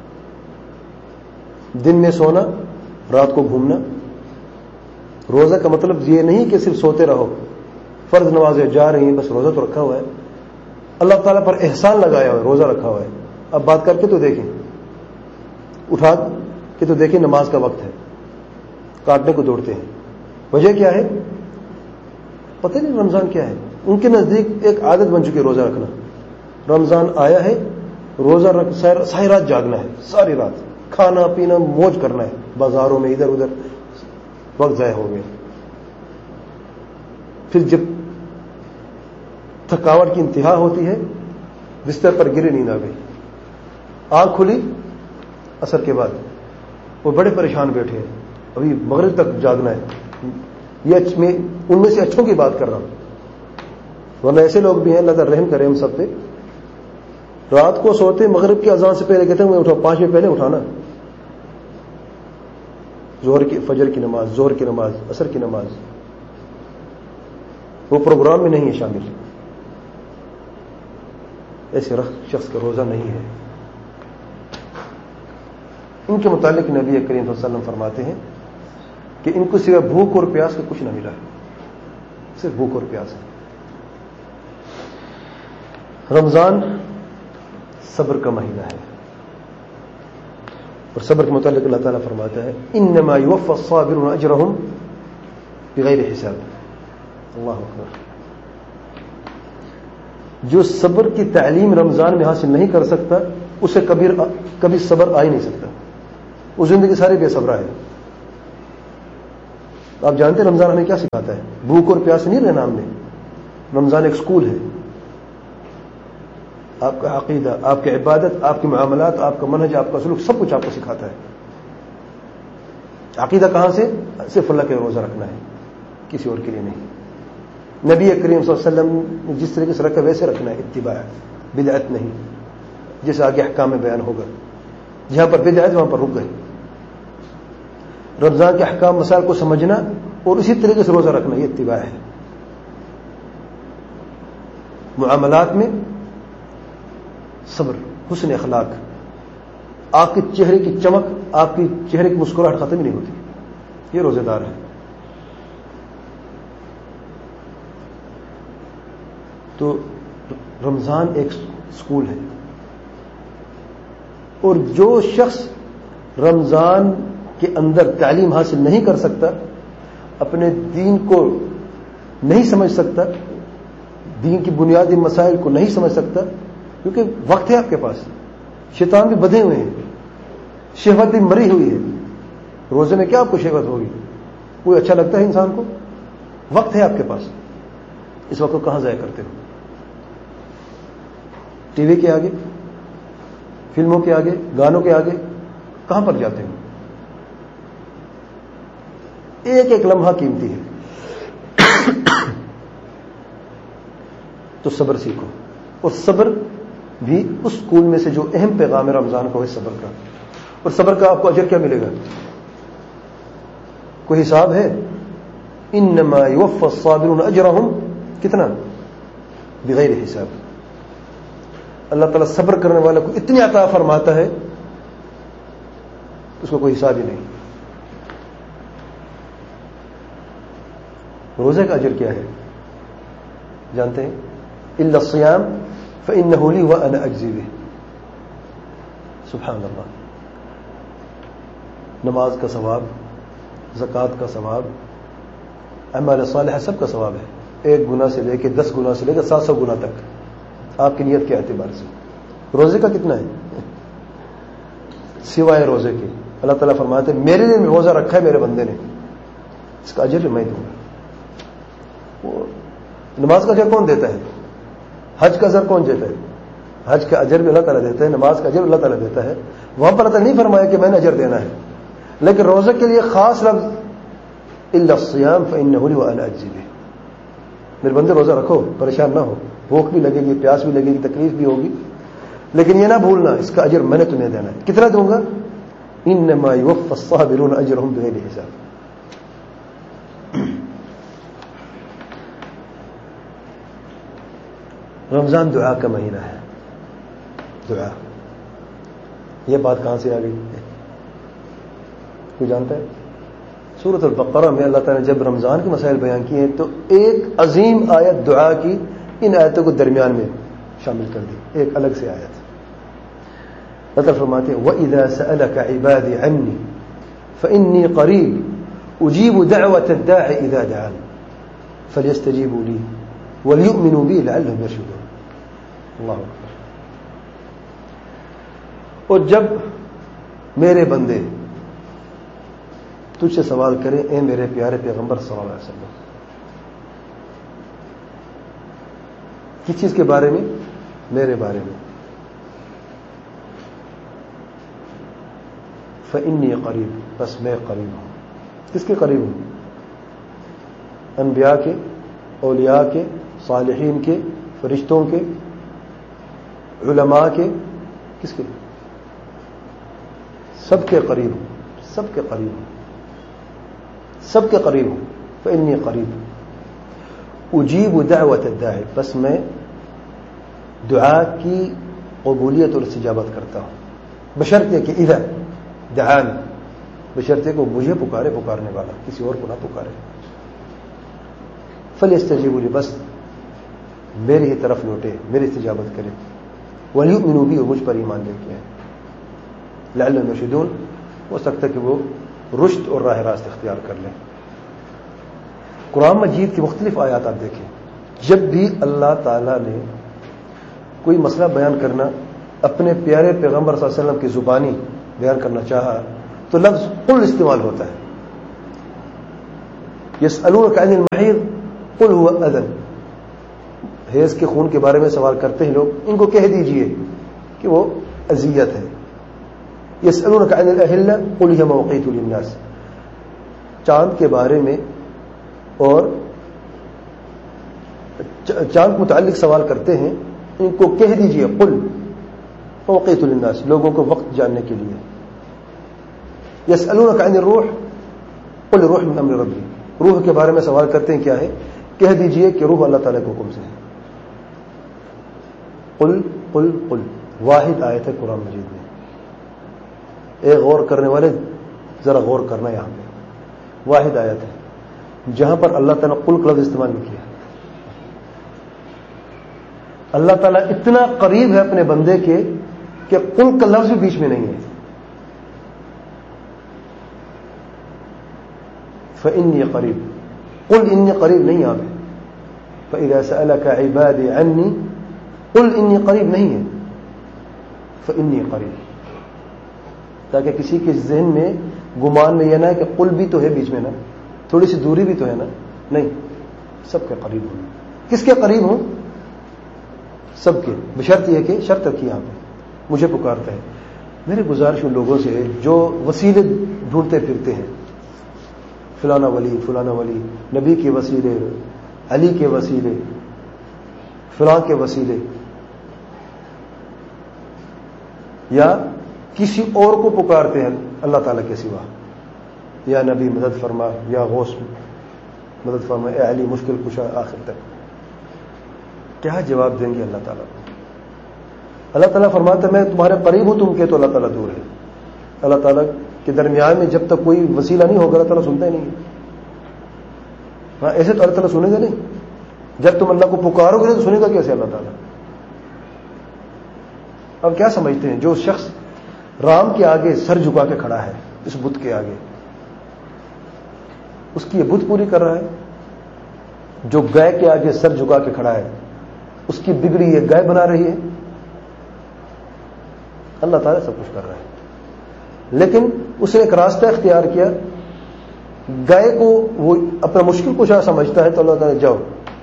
دن میں سونا، رات کو گھومنا. روزہ کا مطلب یہ نہیں کہ صرف سوتے رہو. فرض نمازیں جا رہی ہیں، بس روزہ تو رکھا ہوا ہے. اللہ تعالیٰ پر احسان لگایا ہوا ہے، روزہ رکھا ہوا ہے. اب بات کر کے تو دیکھیں، اٹھا کے تو دیکھیں نماز کا وقت ہے، کاٹنے کو دوڑتے ہیں. وجہ کیا ہے؟ پتہ نہیں رمضان کیا ہے. ان کے نزدیک ایک عادت بن چکی ہے روزہ رکھنا. رمضان آیا ہے، روزہ رکھ ساری رات جاگنا ہے، ساری رات کھانا پینا موج کرنا ہے، بازاروں میں ادھر ادھر وقت ضائع ہو گیا. پھر جب تھکاوٹ کی انتہا ہوتی ہے، بستر پر گرے، نیند آ گئی، آنکھ کھلی عصر کے بعد، وہ بڑے پریشان بیٹھے ہیں، ابھی مغرب تک جاگنا ہے. یہ میں ان میں سے اچھوں کی بات کر رہا ہوں، ورنہ ایسے لوگ بھی ہیں، اللہ تعالیٰ رحم کرے ہم سب پہ. رات کو سوتے مغرب کی اذان سے پہلے کہتے ہیں میں اٹھا 5 منٹ پہلے اٹھانا، ظہر کی فجر کی نماز، ظہر کی نماز، عصر کی نماز. وہ پروگرام میں نہیں ہے شامل. ایسے شخص کا روزہ نہیں ہے. ان کے متعلق نبی کریم صلی اللہ علیہ وسلم فرماتے ہیں کہ ان کو صرف بھوک اور پیاس کا کچھ نہ ملا، صرف بھوک اور پیاس ہے. رمضان صبر کا مہینہ ہے، اور صبر کے متعلق اللہ تعالیٰ فرماتا ہے انما یوفی الصابرون اجرهم بغیر حساب. اللہ اکبر. جو صبر کی تعلیم رمضان میں حاصل نہیں کر سکتا اسے کبھی صبر آ ہی نہیں سکتا. وہ زندگی ساری بے صبرا ہے. آپ جانتے ہیں رمضان ہمیں کیا سکھاتا ہے؟ بھوک اور پیاس نہیں رہنا ہم نے. رمضان ایک سکول ہے. آپ کا عقیدہ، آپ کی عبادت، آپ کے معاملات، آپ کا منہج، آپ کا سلوک، سب کچھ آپ کو سکھاتا ہے. عقیدہ کہاں سے؟ صرف اللہ کے روزہ رکھنا ہے، کسی اور کے لیے نہیں. نبی کریم صلی اللہ علیہ وسلم نے جس طریقے سے رکھا ویسے رکھنا ہے، اتباع، بدعت نہیں. جیسے آگے احکام میں بیان ہوگا. جہاں پر بدعت وہاں پر رک گئے. رمضان کے احکام مسائل کو سمجھنا اور اسی طریقے سے روزہ رکھنا، یہ اتباع ہے. معاملات میں صبر، حسن اخلاق، آپ کے چہرے کی چمک، آپ کی چہرے کی مسکراہٹ ختم ہی نہیں ہوتی. یہ روزے دار ہے. تو رمضان ایک سکول ہے. اور جو شخص رمضان کے اندر تعلیم حاصل نہیں کر سکتا، اپنے دین کو نہیں سمجھ سکتا، دین کی بنیادی مسائل کو نہیں سمجھ سکتا، کیونکہ وقت ہے آپ کے پاس، شیطان بھی بدھے ہوئے ہیں، شہوت بھی مری ہوئی ہے. روزے میں کیا آپ کو شہوت ہوگی؟ کوئی اچھا لگتا ہے انسان کو؟ وقت ہے آپ کے پاس. اس وقت کو کہاں ضائع کرتے ہو؟ ٹی وی کے آگے، فلموں کے آگے، گانوں کے آگے کہاں پر جاتے ہو؟ ایک ایک لمحہ قیمتی ہے. تو صبر سیکھو. اور صبر بھی اس سکول میں سے جو اہم پیغام ہے رمضان کا، ہے صبر کا. اور صبر کا آپ کو اجر کیا ملے گا؟ کوئی حساب ہے؟ انما یوفی الصابرون اجرہم کتنا؟ بغیر حساب. اللہ تعالیٰ صبر کرنے والے کو اتنی عطا فرماتا ہے اس کو کوئی حساب ہی نہیں. روزے کا اجر کیا ہے جانتے ہیں؟ الا الصیام فانہ لی وانا اجزی بہ. سبحان اللہ. نماز کا ثواب، زکوٰۃ کا ثواب، اعمال صالحہ سب کا ثواب ہے. 1 گنا سے لے کے 10 گنا سے لے کے 700 گنا تک آپ کی نیت کے اعتبار سے. روزے کا کتنا ہے سوائے روزے کے؟ اللہ تعالیٰ فرماتے ہیں میرے لیے روزہ رکھا ہے میرے بندے نے، اس کا اجر میں دوں گا. وہ نماز کا اجر کون دیتا ہے؟ حج کا اجر کون دیتا ہے؟ حج کا اجر بھی اللہ تعالیٰ دیتا ہے، نماز کا اجر اللہ تعالیٰ دیتا ہے. وہاں پر اللہ نہیں فرمایا کہ میں نے اجر دینا ہے. لیکن روزے کے لیے خاص لفظ الا الصیام فانہ لی وانا اجزی بہ. میرے بندے روزہ رکھو، پریشان نہ ہو، بھوک بھی لگے گی، پیاس بھی لگے گی، تکلیف بھی ہوگی، لیکن یہ نہ بھولنا اس کا اجر میں نے تمہیں دینا ہے. کتنا دوں گا؟ انما یوفی الصابرون اجرہم بغیر حساب. رمضان دعا کا مہینہ ہے. دعا، یہ بات کہاں سے آ گئی؟ کوئی جانتا ہے؟ سورۃ البقرہ میں اللہ تعالیٰ نے جب رمضان کے مسائل بیان کیے ہیں تو ایک عظیم آیت دعا کی ان آیتوں کو درمیان میں شامل کر دی، ایک الگ سے آیت. اللہ تعالیٰ فرماتے ہیں وَإِذَا سَأَلَكَ عِبَادِي عَنِّي فَإِنِّي قَرِيبٌ أُجِيبُ دَعْوَةَ الدَّاعِ إِذَا دَعَانِ فَلْيَسْتَجِيبُوا لِي وَلْيُؤْمِنُوا بِي لَعَلَّهُمْ يَرْشُدُونَ. اللہ اکبر. اور جب میرے بندے تجھ سے سوال کریں اے میرے پیارے پیغمبر صلی اللہ علیہ وسلم، کس چیز کے بارے میں؟ میرے بارے میں. فإنی قریب، بس میں قریب ہوں. کس کے قریب ہوں؟ انبیاء کے، اولیاء کے، صالحین کے، فرشتوں کے، علماء کے، کس کے؟ سب کے قریب ہوں، سب کے قریب ہوں، سب کے قریب ہوں. فإنی قریب اجیب دعوت الداعی، بس میں دعا کی قبولیت اور استجابت کرتا ہوں، بشرط کہ اذا دعان، بشرط کہ وہ مجھے پکارنے والا، کسی اور کو نہ پکارے. فلیستجیبوا لی، بس میری ہی طرف لوٹے، میری استجابت کرے. ولیؤمنوا بی، مجھ پر ایمان لے کے آئے. لعلہم یرشدون، ہو سکتا ہے کہ وہ رشد اور راہ راست اختیار کر لیں. قرآن مجید کی مختلف آیات آپ دیکھیں، جب بھی اللہ تعالیٰ نے کوئی مسئلہ بیان کرنا اپنے پیارے پیغمبر صلی اللہ علیہ وسلم کی زبانی بیان کرنا چاہا تو لفظ قل استعمال ہوتا ہے. یسألونک عن المحیض قل هو اذن، حیض کے خون کے بارے میں سوال کرتے ہیں لوگ، ان کو کہہ دیجئے کہ وہ اذیت ہے. یسألونک عن الاہلہ قل هی مواقیت للناس، چاند کے بارے میں اور چاند کے متعلق سوال کرتے ہیں، ان کو کہہ دیجئے قل مواقیت للناس، لوگوں کو وقت جاننے کے لیے. یسألونک عن الروح قل روح من امر ربی، روح کے بارے میں سوال کرتے ہیں، کیا ہے؟ کہہ دیجئے کہ روح اللہ تعالیٰ کے حکم سے ہے. قل قل قل، واحد آیت ہے قرآن مجید میں. ایک غور کرنے والے ذرا غور کرنا، یہاں پہ واحد آیت ہے جہاں پر اللہ تعالیٰ قل کا لفظ استعمال نہیں کیا. اللہ تعالیٰ اتنا قریب ہے اپنے بندے کے کہ قل کا لفظ بھی بیچ میں نہیں ہے. فإنی قریب، قل انی قریب نہیں یہاں پہ. فإذا سألك عبادی عنی قل انی قریب نہیں ہے، فإنی قریب، تاکہ کسی کے ذہن میں گمان میں یہ نہ ہے کہ قل بھی تو ہے بیچ میں، نا تھوڑی سی دوری بھی تو ہے نا. نہیں، سب کے قریب ہوں. کس کے قریب ہوں؟ سب کے، بشرط یہ کہ شرط رکھی یہاں پہ مجھے پکارتا ہے. میری گزارش ان لوگوں سے جو وسیلے ڈھونڈتے پھرتے ہیں، فلانا ولی فلانا ولی، نبی کے وسیلے، علی کے وسیلے، فلاں کے وسیلے، یا کسی اور کو پکارتے ہیں اللہ تعالیٰ کے سوا، یا نبی مدد فرما، یا غوث مدد فرما، اے علی مشکل کشا، آخر تک کیا جواب دیں گے اللہ تعالیٰ کو؟ اللہ تعالیٰ فرماتا ہے میں تمہارے قریب ہوں، تم کہتے تو اللہ تعالیٰ دور ہے. اللہ تعالیٰ کے درمیان میں جب تک کوئی وسیلہ نہیں ہوگا اللہ تعالیٰ سنتا ہی نہیں ہے. ہاں ایسے تو اللہ تعالیٰ سنے گا نہیں. جب تم اللہ کو پکارو گے تو سنے گا کیسے اللہ تعالیٰ؟ اب کیا سمجھتے ہیں جو شخص رام کے آگے سر جھکا کے کھڑا ہے، اس بت کے آگے، اس کی یہ بت پوری کر رہا ہے؟ جو گائے کے آگے سر جھکا کے کھڑا ہے، اس کی بگڑی یہ گائے بنا رہی ہے؟ اللہ تعالیٰ سب کچھ کر رہا ہے. لیکن اس نے ایک راستہ اختیار کیا، گائے کو وہ اپنا مشکل کشا سمجھتا ہے تو اللہ تعالیٰ جاؤ،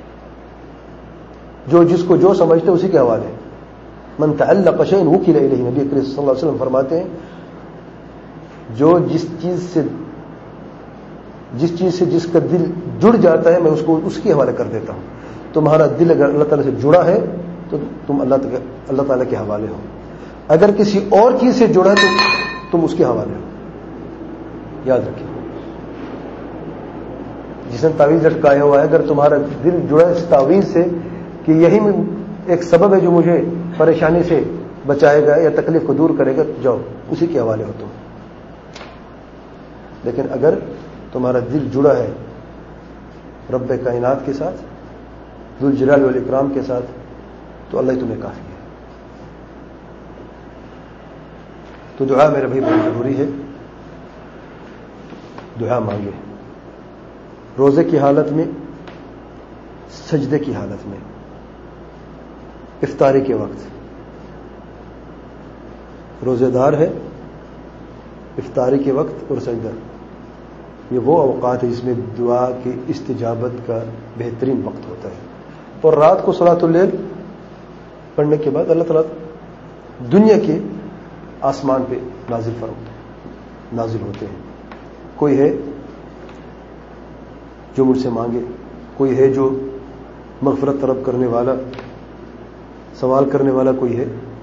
جو جس کو جو سمجھتے اسی کے حوالے. من تعلق شیئا وکل الیہ، نبی کریم صلی اللہ علیہ وسلم فرماتے ہیں جو جس چیز سے جس کا دل جڑ جاتا ہے میں اس کو اس کے حوالے کر دیتا ہوں. تمہارا دل اگر اللہ تعالیٰ سے جڑا ہے تو تم اللہ تعالیٰ کے حوالے ہو، اگر کسی اور چیز سے جڑا ہے تو تم اس کے حوالے ہو. یاد رکھیں، جس نے تعویذ لٹکایا ہوا ہے، اگر تمہارا دل جڑا ہے اس تعویذ سے کہ یہی ایک سبب ہے جو مجھے پریشانی سے بچائے گا یا تکلیف کو دور کرے گا، جاؤ اسی کے حوالے ہو تم. لیکن اگر تمہارا دل جڑا ہے رب کائنات کے ساتھ، ذو الجلال والاکرام کے ساتھ، تو اللہ ہی تمہیں کافی ہے. تو دعا میرے بھائی بہت ضروری ہے. دعا مانگے روزے کی حالت میں، سجدے کی حالت میں، افطاری کے وقت. روزے دار ہے، افطاری کے وقت اور سجدہ، یہ وہ اوقات ہے جس میں دعا کی استجابت کا بہترین وقت ہوتا ہے. اور رات کو صلاۃ اللیل پڑھنے کے بعد اللہ تعالیٰ دنیا کے آسمان پہ نازل ہوتے ہیں. کوئی ہے جو مجھ سے مانگے، کوئی ہے جو مغفرت طلب کرنے والا، سوال کرنے والا کوئی ہے،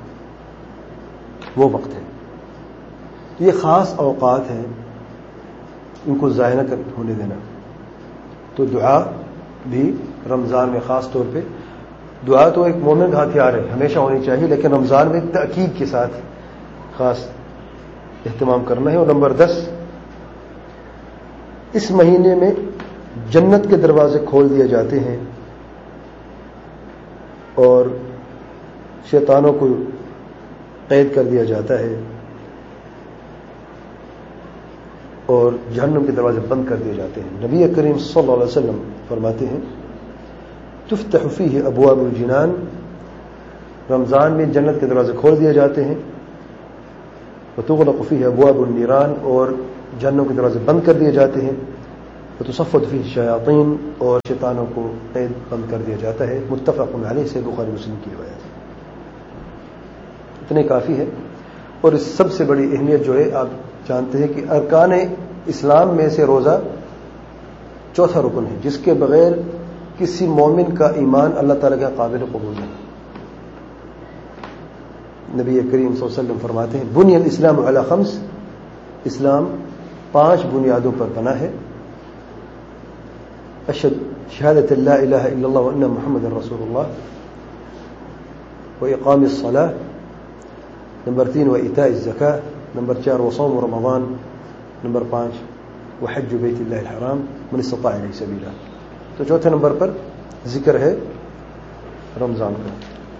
وہ وقت ہے. یہ خاص اوقات ہیں، ان کو ضائع نہ ہونے دینا. تو دعا بھی رمضان میں خاص طور پہ، دعا تو ایک مومن کا ہتھیار ہے، ہمیشہ ہونی چاہیے، لیکن رمضان میں تاکید کے ساتھ خاص اہتمام کرنا ہے. اور نمبر 10، اس مہینے میں جنت کے دروازے کھول دیے جاتے ہیں اور شیطانوں کو قید کر دیا جاتا ہے اور جہنم کے دروازے بند کر دیے جاتے ہیں. نبی کریم صلی اللہ علیہ وسلم فرماتے ہیں تفتح فیہ ابواب الجنان، رمضان میں جنت کے دروازے کھول دیے جاتے ہیں، وتغلق فیہ ابواب النیران، اور جہنم کے دروازے بند کر دیے جاتے ہیں. وتصفد فيه الشیاطین، اور شیطانوں کو قید بند کر دیا جاتا ہے. متفق علیہ سے بخاری مسلم کی روایت. اتنے کافی ہے. اور اس سب سے بڑی اہمیت جو ہے آپ جانتے ہیں کہ ارکان اسلام میں سے روزہ چوتھا رکن ہے، جس کے بغیر کسی مومن کا ایمان اللہ تعالیٰ کا قابل قبول نہیں. نبی کریم صلی اللہ علیہ وسلم فرماتے ہیں بنی الاسلام علی خمس، اسلام 5 بنیادوں پر بنا ہے. شہادت لا الہ الا اللہ وان محمد رسول اللہ، واقام الصلاۃ، نمبر 3 وایتاء الزکاۃ، نمبر 4 وصوم رمضان، نمبر 5 وحج بیت اللہ الحرام من استطاع الیہ سبیلا. تو چوتھے نمبر پر ذکر ہے رمضان کا.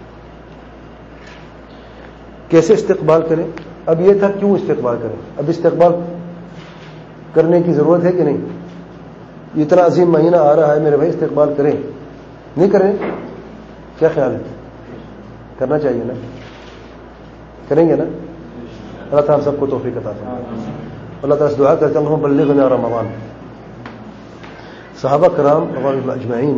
کیسے استقبال کریں؟ اب یہ تھا کیوں استقبال کریں. اب استقبال کرنے کی ضرورت ہے کہ نہیں؟ اتنا عظیم مہینہ آ رہا ہے میرے بھائی، استقبال کریں. نہیں کریں؟ کیا خیال ہے؟ کرنا چاہیے نا؟ کریں گے نا؟ اللہ تعالیٰ سب کو توفیق عطا فرمائے. اللہ تعالیٰ سے دعا کرتے ہیں اللہم بلغنا رمضان. صحابہ کرام اجمعین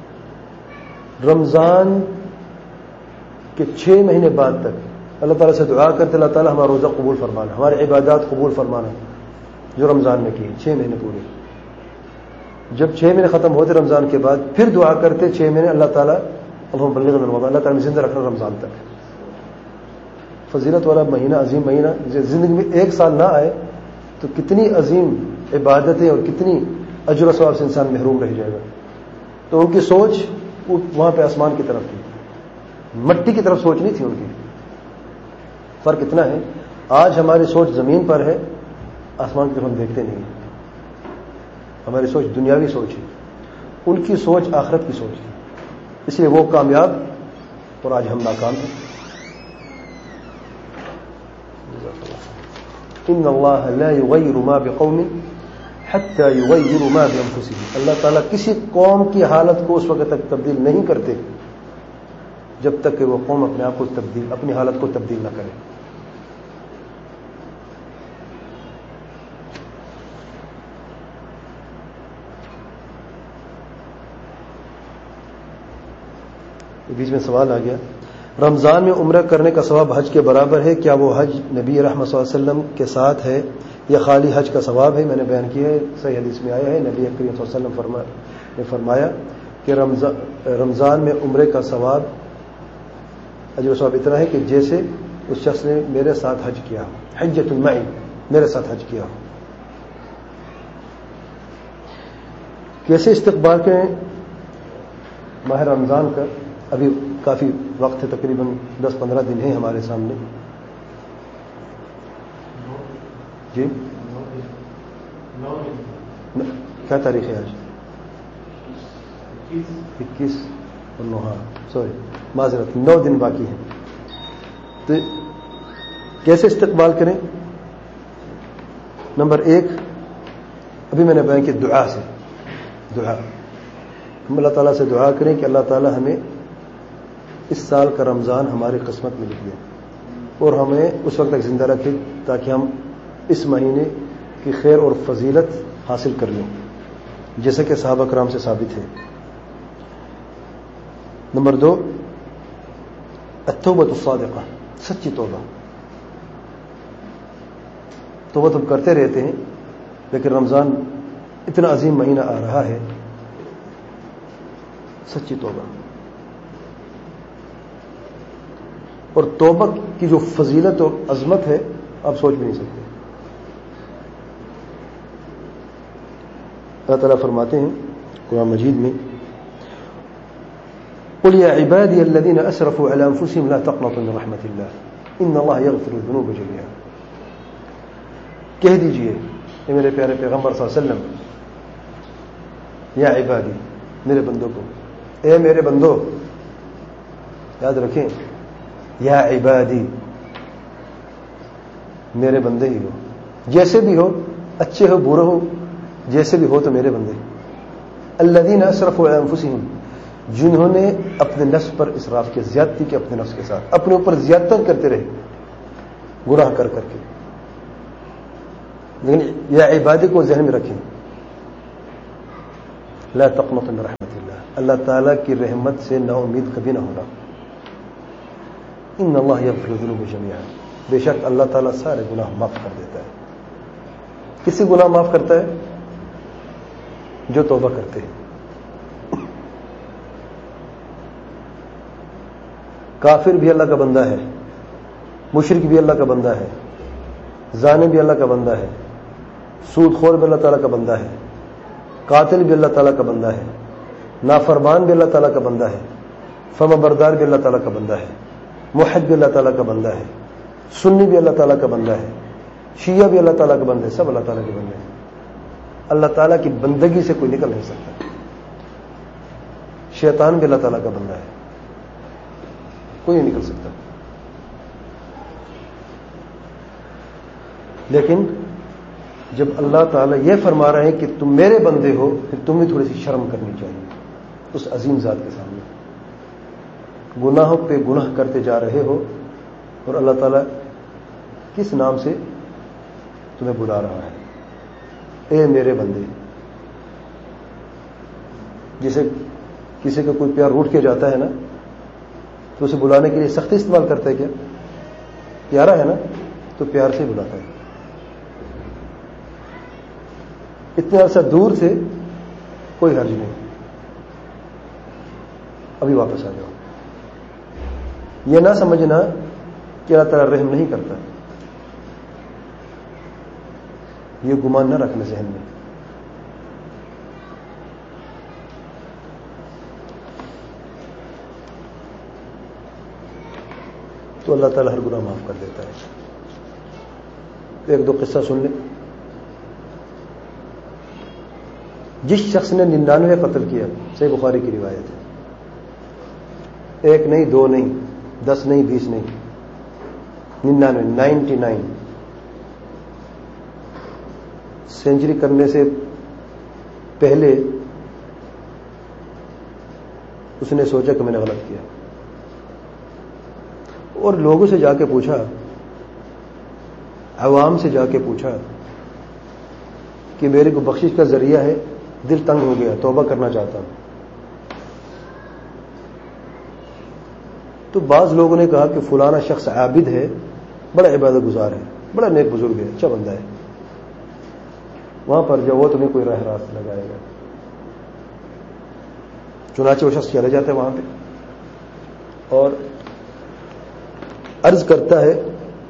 رمضان کے 6 مہینے بعد تک اللہ تعالیٰ سے دعا کرتے اللہ تعالیٰ ہمارا روزہ قبول فرمانا، ہماری عبادات قبول فرمانا جو رمضان میں کی 6 مہینے پورے. جب 6 مہینے ختم ہوتے رمضان کے بعد پھر دعا کرتے 6 مہینے اللہ تعالیٰ اللہم بلغنا رمضان، اللہ تعالیٰ زندہ رکھنا رمضان تک. فضیلت والا مہینہ، عظیم مہینہ. زندگی میں 1 سال نہ آئے تو کتنی عظیم عبادتیں اور کتنی اجر و ثواب سے انسان محروم رہ جائے گا. تو ان کی سوچ وہاں پہ آسمان کی طرف تھی، مٹی کی طرف سوچ نہیں تھی ان کی. فرق اتنا ہے آج ہماری سوچ زمین پر ہے، آسمان کی طرف ہم دیکھتے نہیں ہیں. ہماری سوچ دنیاوی سوچ ہے، ان کی سوچ آخرت کی سوچ ہے. اس لیے وہ کامیاب اور آج ہم ناکام ہیں. ان اللہ لا یغیر ما بقوم حتی یغیروا ما بانفسهم. اللہ تعالیٰ کسی قوم کی حالت کو اس وقت تک تبدیل نہیں کرتے جب تک کہ وہ قوم اپنے آپ کو اپنی حالت کو تبدیل نہ کرے. بیچ میں سوال آ گیا، رمضان میں عمرہ کرنے کا ثواب حج کے برابر ہے، کیا وہ حج نبی رحمت صلی اللہ علیہ وسلم کے ساتھ ہے یا خالی حج کا ثواب ہے؟ میں نے بیان کیا ہے، صحیح حدیث میں آیا ہے نبی کریم صلی اللہ علیہ وسلم نے فرمایا کہ رمضان میں عمرے کا ثواب اجر و ثواب اتنا ہے کہ جیسے اس شخص نے میرے ساتھ حج کیا ہو، حجۃ معی، میرے ساتھ حج کیا ہو. کیسے استقبال کریں ماہ رمضان کا؟ ابھی کافی وقت ہے، تقریباً 10-15 دن ہیں ہمارے سامنے. جی کیا تاریخ ہے آج؟ 21 اور 9، سوری معذرت، 9 دن باقی ہیں. تو کیسے استقبال کریں؟ نمبر 1 ابھی میں نے بیان کیا، دعا سے. دعا، ہم اللہ تعالیٰ سے دعا کریں کہ اللہ تعالیٰ ہمیں اس سال کا رمضان ہماری قسمت میں لکھ دیں اور ہمیں اس وقت تک زندہ رکھے تاکہ ہم اس مہینے کی خیر اور فضیلت حاصل کر لیں، جیسا کہ صحابہ کرام سے ثابت ہے. نمبر 2 التوبۃ الصادقہ، سچی توبہ. توبہ تو کرتے رہتے ہیں لیکن رمضان اتنا عظیم مہینہ آ رہا ہے، سچی توبہ. اور توبہ کی جو فضیلت اور عظمت ہے آپ سوچ بھی نہیں سکتے. اللہ تعالیٰ فرماتے ہیں قرآن مجید میں قل یا عبادی الذین اسرفوا علی انفسهم لا تقنطوا من رحمت اللہ ان اللہ یغفر الذنوب جميعا. کہہ دیجئے اے میرے پیارے پیغمبر صلی اللہ علیہ وسلم، یا عبادی، میرے بندوں کو، اے میرے بندو، یاد رکھیں یا عبادی، میرے بندے ہی ہو، جیسے بھی ہو، اچھے ہو برے ہو، جیسے بھی ہو تو میرے بندے. الذین اسرفوا علی انفسهم، جنہوں نے اپنے نفس پر اسراف کیا، زیادتی کی اپنے نفس کے ساتھ، اپنے اوپر زیادتی کرتے رہے گناہ کر کر کے. لیکن یا عبادی کو ذہن میں رکھیں لا تقنطوا من رحمت اللہ، اللہ تعالیٰ کی رحمت سے نا امید کبھی نہ ہونا. ان اللہ یغفر الذنوب جميعا، بے شک اللہ تعالیٰ سارے گناہ معاف کر دیتا ہے. کسی گناہ معاف کرتا ہے؟ جو توبہ کرتے ہیں. کافر بھی اللہ کا بندہ ہے، مشرک بھی اللہ کا بندہ ہے، زانی بھی اللہ کا بندہ ہے، سود خور بھی اللہ تعالیٰ کا بندہ ہے، قاتل بھی اللہ تعالیٰ کا بندہ ہے، نافرمان بھی اللہ تعالیٰ کا بندہ ہے، فرما بردار بھی اللہ تعالیٰ کا بندہ ہے، موحد بھی اللہ تعالیٰ کا بندہ ہے، سنی بھی اللہ تعالیٰ کا بندہ ہے، شیعہ بھی اللہ تعالیٰ کا بندہ ہے، سب اللہ تعالیٰ کے بندے ہیں. اللہ تعالیٰ کی بندگی سے کوئی نکل نہیں سکتا. شیطان بھی اللہ تعالیٰ کا بندہ ہے، کوئی نہیں نکل سکتا. لیکن جب اللہ تعالیٰ یہ فرما رہے ہیں کہ تم میرے بندے ہو، پھر تمہیں تھوڑی سی شرم کرنی چاہیے اس عظیم ذات کے سامنے. گناہوں پہ گناہ کرتے جا رہے ہو اور اللہ تعالیٰ کس نام سے تمہیں بلا رہا ہے؟ اے میرے بندے. جسے کسی کا کوئی پیار روٹ کے جاتا ہے نا، تو اسے بلانے کے لیے سختی استعمال کرتا ہے. کیا پیارا ہے نا تو پیار سے بلاتا ہے. اتنے عرصہ دور سے کوئی حرج نہیں، ابھی واپس آ جاؤ. یہ نہ سمجھنا کہ اللہ تعالیٰ رحم نہیں کرتا، یہ گمان نہ رکھنا ذہن میں. تو اللہ تعالیٰ ہر گناہ معاف کر دیتا ہے. ایک دو قصہ سن لیں. جس شخص نے 99 قتل کیا، صحیح بخاری کی روایت ہے، ایک نہیں، دو نہیں، 10 نہیں، 20 نہیں، 99 سینچری کرنے سے پہلے اس نے سوچا کہ میں نے غلط کیا، اور لوگوں سے جا کے پوچھا، عوام سے جا کے پوچھا کہ میرے کو بخشش کا ذریعہ ہے، دل تنگ ہو گیا، توبہ کرنا چاہتا ہوں. تو بعض لوگوں نے کہا کہ فلانا شخص عابد ہے، بڑا عبادت گزار ہے، بڑا نیک بزرگ ہے، اچھا بندہ ہے، وہاں پر جب وہ تمہیں کوئی راہ راست لگائے گا. چنانچہ وہ شخص چلے جاتا ہے وہاں پہ اور عرض کرتا ہے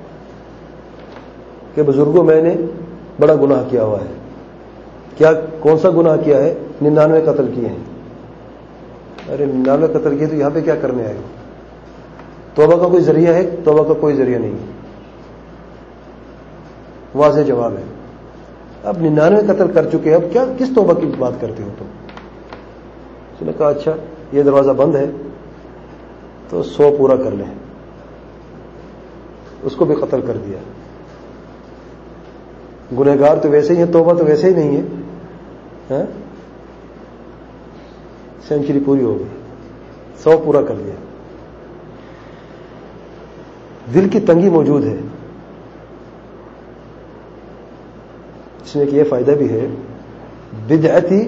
کہ بزرگوں میں نے بڑا گناہ کیا ہوا ہے. کیا کون سا گناہ کیا ہے؟ 99 قتل کیے ہیں. ارے 99 قتل کیے تو یہاں پہ کیا کرنے آئے ہو؟ توبہ کا کوئی ذریعہ ہے؟ توبہ کا کوئی ذریعہ نہیں. واضح جواب ہے. اب 99 قتل کر چکے، اب کیا کس توبہ کی بات کرتے ہو تم؟ اس نے کہا اچھا یہ دروازہ بند ہے تو 100 پورا کر لیں. اس کو بھی قتل کر دیا. گنہگار تو ویسے ہی ہیں، توبہ تو ویسے ہی نہیں ہے. سینچری پوری ہو گئی، 100 پورا کر دیا. دل کی تنگی موجود ہے. اس میں یہ فائدہ بھی ہے، بدعتی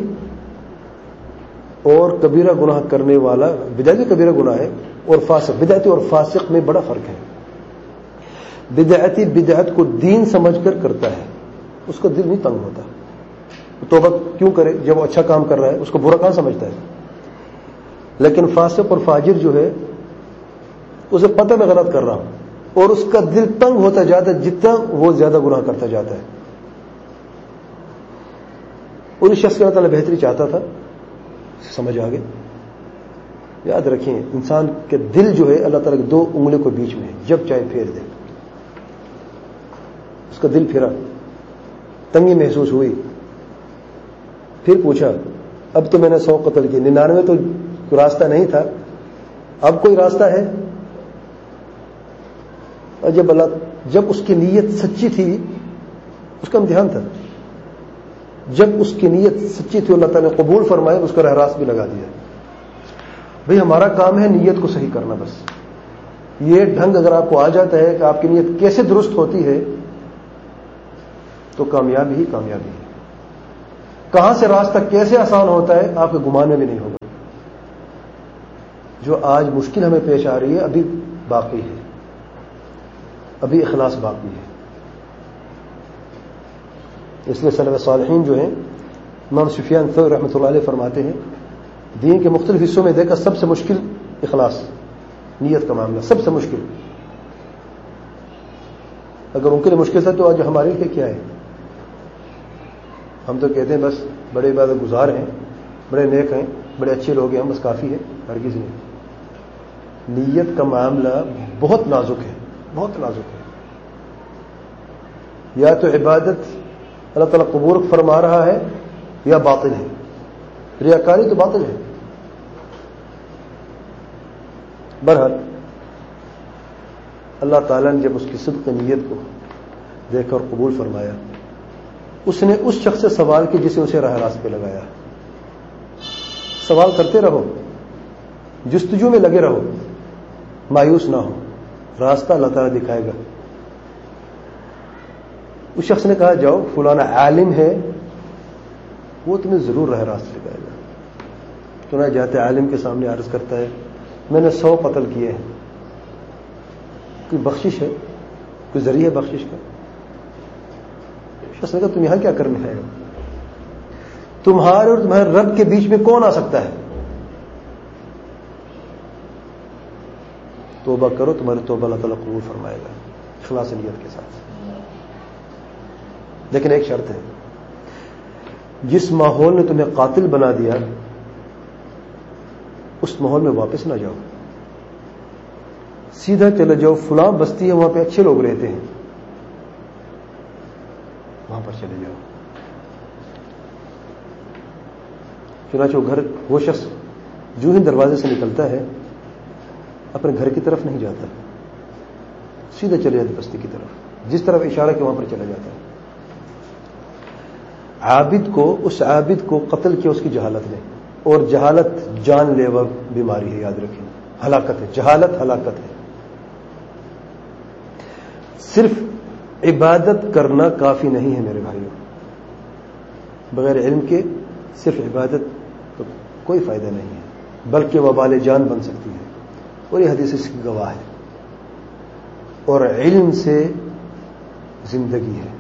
اور کبیرہ گناہ کرنے والا، بدعتی کبیرہ گناہ ہے اور فاسق، بدعتی اور فاسق میں بڑا فرق ہے. بدعتی بدعت کو دین سمجھ کر کرتا ہے، اس کا دل نہیں تنگ ہوتا. توبہ کیوں کرے جب وہ اچھا کام کر رہا ہے؟ اس کو برا کہاں سمجھتا ہے. لیکن فاسق اور فاجر جو ہے اسے پتہ میں غلط کر رہا ہوں اور اس کا دل تنگ ہوتا جاتا ہے جتنا وہ زیادہ گناہ کرتا جاتا ہے. اور اس شخص کے اللہ تعالیٰ بہتری چاہتا تھا، سمجھ آگے. یاد رکھیں انسان کے دل جو ہے اللہ تعالیٰ کے 2 انگلیوں کو بیچ میں ہے، جب چاہے پھیر دے. اس کا دل پھرا، تنگی محسوس ہوئی، پھر پوچھا اب تو میں نے 100 قتل کیے، 99 تو راستہ نہیں تھا، اب کوئی راستہ ہے؟ اور جب اس کی نیت سچی تھی، اس کا امتحان تھا، جب اس کی نیت سچی تھی اللہ تعالیٰ نے قبول فرمائے، اس کا راہ راست بھی لگا دیا. بھئی ہمارا کام ہے نیت کو صحیح کرنا. بس یہ ڈھنگ اگر آپ کو آ جاتا ہے کہ آپ کی نیت کیسے درست ہوتی ہے تو کامیابی ہی کامیابی ہے. کہاں سے راستہ کیسے آسان ہوتا ہے آپ کے گمان میں بھی نہیں ہوگا. جو آج مشکل ہمیں پیش آ رہی ہے ابھی باقی ہے, ابھی اخلاص باقی ہے. اس لیے سلف صالحین جو ہیں, امام سفیان ثوری رحمۃ اللہ علیہ فرماتے ہیں دین کے مختلف حصوں میں دیکھا سب سے مشکل اخلاص, نیت کا معاملہ سب سے مشکل. اگر ان کے لیے مشکل تھا تو آج ہمارے لیے کیا ہے؟ ہم تو کہتے ہیں بس بڑے عبادت گزار ہیں, بڑے نیک ہیں, بڑے اچھے لوگ ہیں, ہم بس کافی ہے. ہرگز نہیں. نیت کا معاملہ بہت نازک ہے, بہت نازک ہے. یا تو عبادت اللہ تعالیٰ قبول فرما رہا ہے یا باطل ہے. ریاکاری تو باطل ہے. بہرحال اللہ تعالیٰ نے جب اس کی صدق نیت کو دیکھ کر قبول فرمایا, اس نے اس شخص سے سوال کی جسے اسے راہ راست پہ لگایا. سوال کرتے رہو, جستجو میں لگے رہو, مایوس نہ ہو, راستہ اللہ تعالیٰ دکھائے گا. اس شخص نے کہا جاؤ فلانا عالم ہے, وہ تمہیں ضرور راہ راست دکھائے گا. تو نہ جاتے عالم کے سامنے عرض کرتا ہے میں نے 100 قتل کیے ہیں, کوئی بخشش ہے, کوئی ذریعہ بخشش کا؟ شخص نے کہا تم یہاں کیا کرنے آئے ہو؟ تمہارے اور تمہارے رب کے بیچ میں کون آ سکتا ہے؟ توبہ کرو, تمہاری توبہ اللہ تعالیٰ قبول فرمائے گا اخلاص نیت کے ساتھ. لیکن ایک شرط ہے, جس ماحول نے تمہیں قاتل بنا دیا اس ماحول میں واپس نہ جاؤ. سیدھا چلے جاؤ, فلاں بستی ہے وہاں پہ اچھے لوگ رہتے ہیں, وہاں پر چلے جاؤ. چنانچہ وہ شخص جو ہی دروازے سے نکلتا ہے اپنے گھر کی طرف نہیں جاتا, سیدھا چلے جاتا بستی کی طرف, جس طرف اشارہ کے وہاں پر چلا جاتا ہے. اس عابد کو قتل کیا اس کی جہالت نے, اور جہالت جان لیوا بیماری ہے, یاد رکھیں, ہلاکت ہے. جہالت ہلاکت ہے. صرف عبادت کرنا کافی نہیں ہے میرے بھائیوں. بغیر علم کے صرف عبادت تو کوئی فائدہ نہیں ہے, بلکہ وبال جان بن سکتی ہے, اور یہ حدیث اس کی گواہ ہے. اور علم سے زندگی ہے,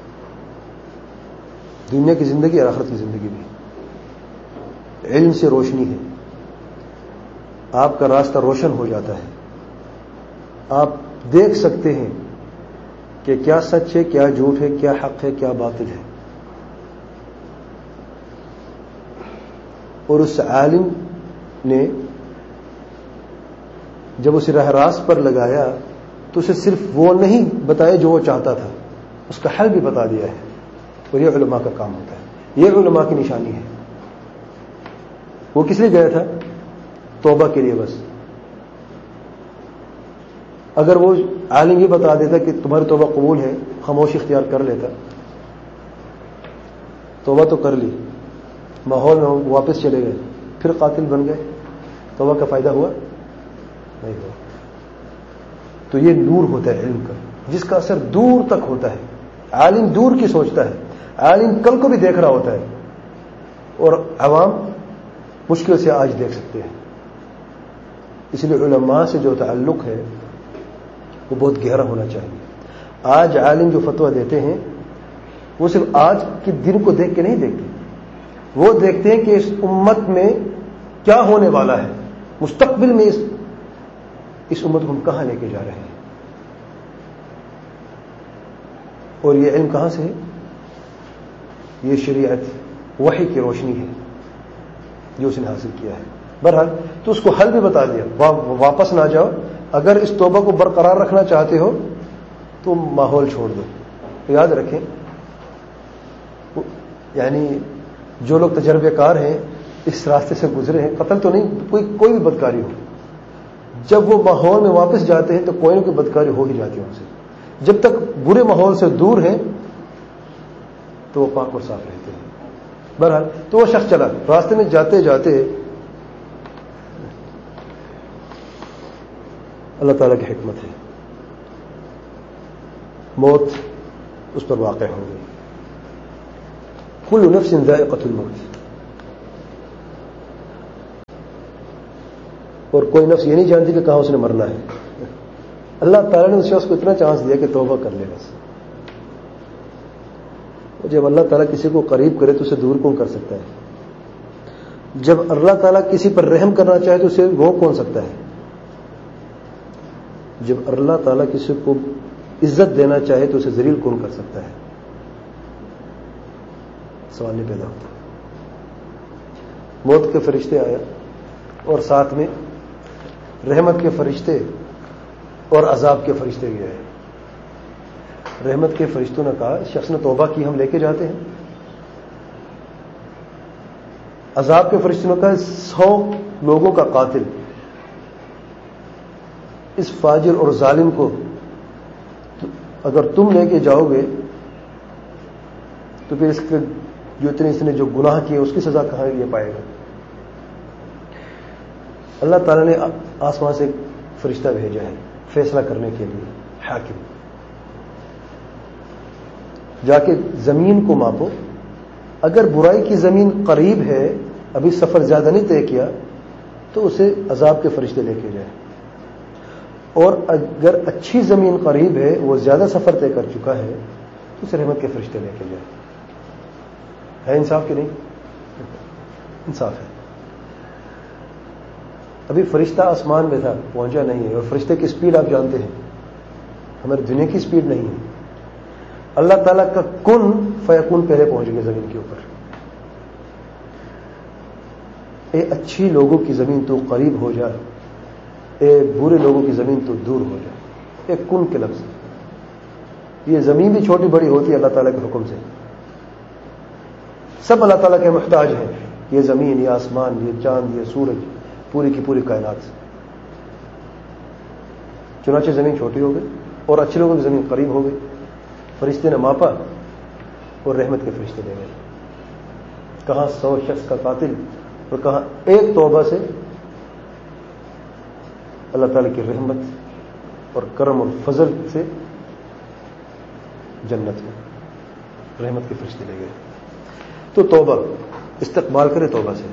دنیا کی زندگی اور آخرت کی زندگی بھی. علم سے روشنی ہے, آپ کا راستہ روشن ہو جاتا ہے. آپ دیکھ سکتے ہیں کہ کیا سچ ہے, کیا جھوٹ ہے, کیا حق ہے, کیا باطل ہے. اور اس عالم نے جب اسے راہ راست پر لگایا تو اسے صرف وہ نہیں بتایا جو وہ چاہتا تھا, اس کا حل بھی بتا دیا ہے. اور یہ علماء کا کام ہوتا ہے, یہ علماء کی نشانی ہے. وہ کس لیے گیا تھا؟ توبہ کے لیے بس. اگر وہ عالم یہ بتا دیتا کہ تمہاری توبہ قبول ہے, خاموشی اختیار کر لیتا. توبہ تو کر لی, ماحول میں واپس چلے گئے, پھر قاتل بن گئے, توبہ کا فائدہ ہوا نہیں ہوا. تو یہ نور ہوتا ہے علم کا, جس کا اثر دور تک ہوتا ہے. عالم دور کی سوچتا ہے, عالم کل کو بھی دیکھ رہا ہوتا ہے, اور عوام مشکل سے آج دیکھ سکتے ہیں. اس لیے علماء سے جو تعلق ہے وہ بہت گہرا ہونا چاہیے. آج عالم جو فتویٰ دیتے ہیں وہ صرف آج کے دن کو دیکھ کے نہیں دیکھتے, وہ دیکھتے ہیں کہ اس امت میں کیا ہونے والا ہے, مستقبل میں اس امت کو ہم کہاں لے کے جا رہے ہیں. اور یہ علم کہاں سے ہے؟ یہ شریعت وحی کی روشنی ہے جو اس نے حاصل کیا ہے. بہرحال تو اس کو حل بھی بتا دیا, واپس نہ جاؤ. اگر اس توبہ کو برقرار رکھنا چاہتے ہو تو ماحول چھوڑ دو. یاد رکھیں, یعنی جو لوگ تجربے کار ہیں, اس راستے سے گزرے ہیں, قتل تو نہیں, کوئی بھی بدکاری ہو, جب وہ ماحول میں واپس جاتے ہیں تو کوئی نہ کوئی بدکاری ہو ہی جاتی ہے ان سے. جب تک برے ماحول سے دور ہیں تو وہ پاک اور صاف رہتے ہیں. بہرحال تو وہ شخص چلا, راستے میں جاتے جاتے اللہ تعالیٰ کی حکمت ہے, موت اس پر واقع ہو گئی. کل نفس ذائقۃ الموت. اور کوئی نفس یہ نہیں جانتی کہ کہاں اس نے مرنا ہے. اللہ تعالیٰ نے اس شخص کو اتنا چانس دیا کہ توبہ کر لے بس. جب اللہ تعالیٰ کسی کو قریب کرے تو اسے دور کون کر سکتا ہے؟ جب اللہ تعالیٰ کسی پر رحم کرنا چاہے تو اسے وہ کون سکتا ہے؟ جب اللہ تعالیٰ کسی کو عزت دینا چاہے تو اسے ذلیل کون کر سکتا ہے؟ سوال نہیں پیدا ہوتا. موت کے فرشتے آیا اور ساتھ میں رحمت کے فرشتے اور عذاب کے فرشتے بھی آئے. رحمت کے فرشتوں نے کہا اس شخص نے توبہ کی ہم لے کے جاتے ہیں. عذاب کے فرشتوں نے کہا 100 لوگوں کا قاتل اس فاجر اور ظالم کو اگر تم لے کے جاؤ گے تو پھر اس کے اس نے جو گناہ کیے اس کی سزا کہاں یہ پائے گا؟ اللہ تعالیٰ نے آسمان سے ایک فرشتہ بھیجا ہے فیصلہ کرنے کے لیے. حاکم جا کے زمین کو ماپو. اگر برائی کی زمین قریب ہے ابھی سفر زیادہ نہیں طے کیا تو اسے عذاب کے فرشتے لے کے جائیں. اور اگر اچھی زمین قریب ہے وہ زیادہ سفر طے کر چکا ہے تو اسے رحمت کے فرشتے لے کے جائیں. ہے انصاف کہ نہیں؟ انصاف ہے. ابھی فرشتہ آسمان میں تھا پہنچا نہیں ہے. اور فرشتے کی سپیڈ آپ جانتے ہیں ہماری دنیا کی سپیڈ نہیں ہے. اللہ تعالیٰ کا کن فیکون پہلے پہنچ گئے زمین کے اوپر. اے اچھی لوگوں کی زمین تو قریب ہو جا, اے برے لوگوں کی زمین تو دور ہو جا. ایک کن کے لفظ. یہ زمین بھی چھوٹی بڑی ہوتی ہے اللہ تعالیٰ کے حکم سے. سب اللہ تعالیٰ کے محتاج ہیں. یہ زمین, یہ آسمان, یہ چاند, یہ سورج, پوری کی پوری کائنات. چنانچہ زمین چھوٹی ہو گئی اور اچھے لوگوں کی زمین قریب ہو گئی. فرشتے نے ماپا اور رحمت کے فرشتے لے گئے. کہاں 100 شخص کا قاتل اور کہاں ایک توبہ سے اللہ تعالیٰ کی رحمت اور کرم اور فضل سے جنت میں رحمت کے فرشتے لے گئے. تو توبہ استقبال کرے توبہ سے.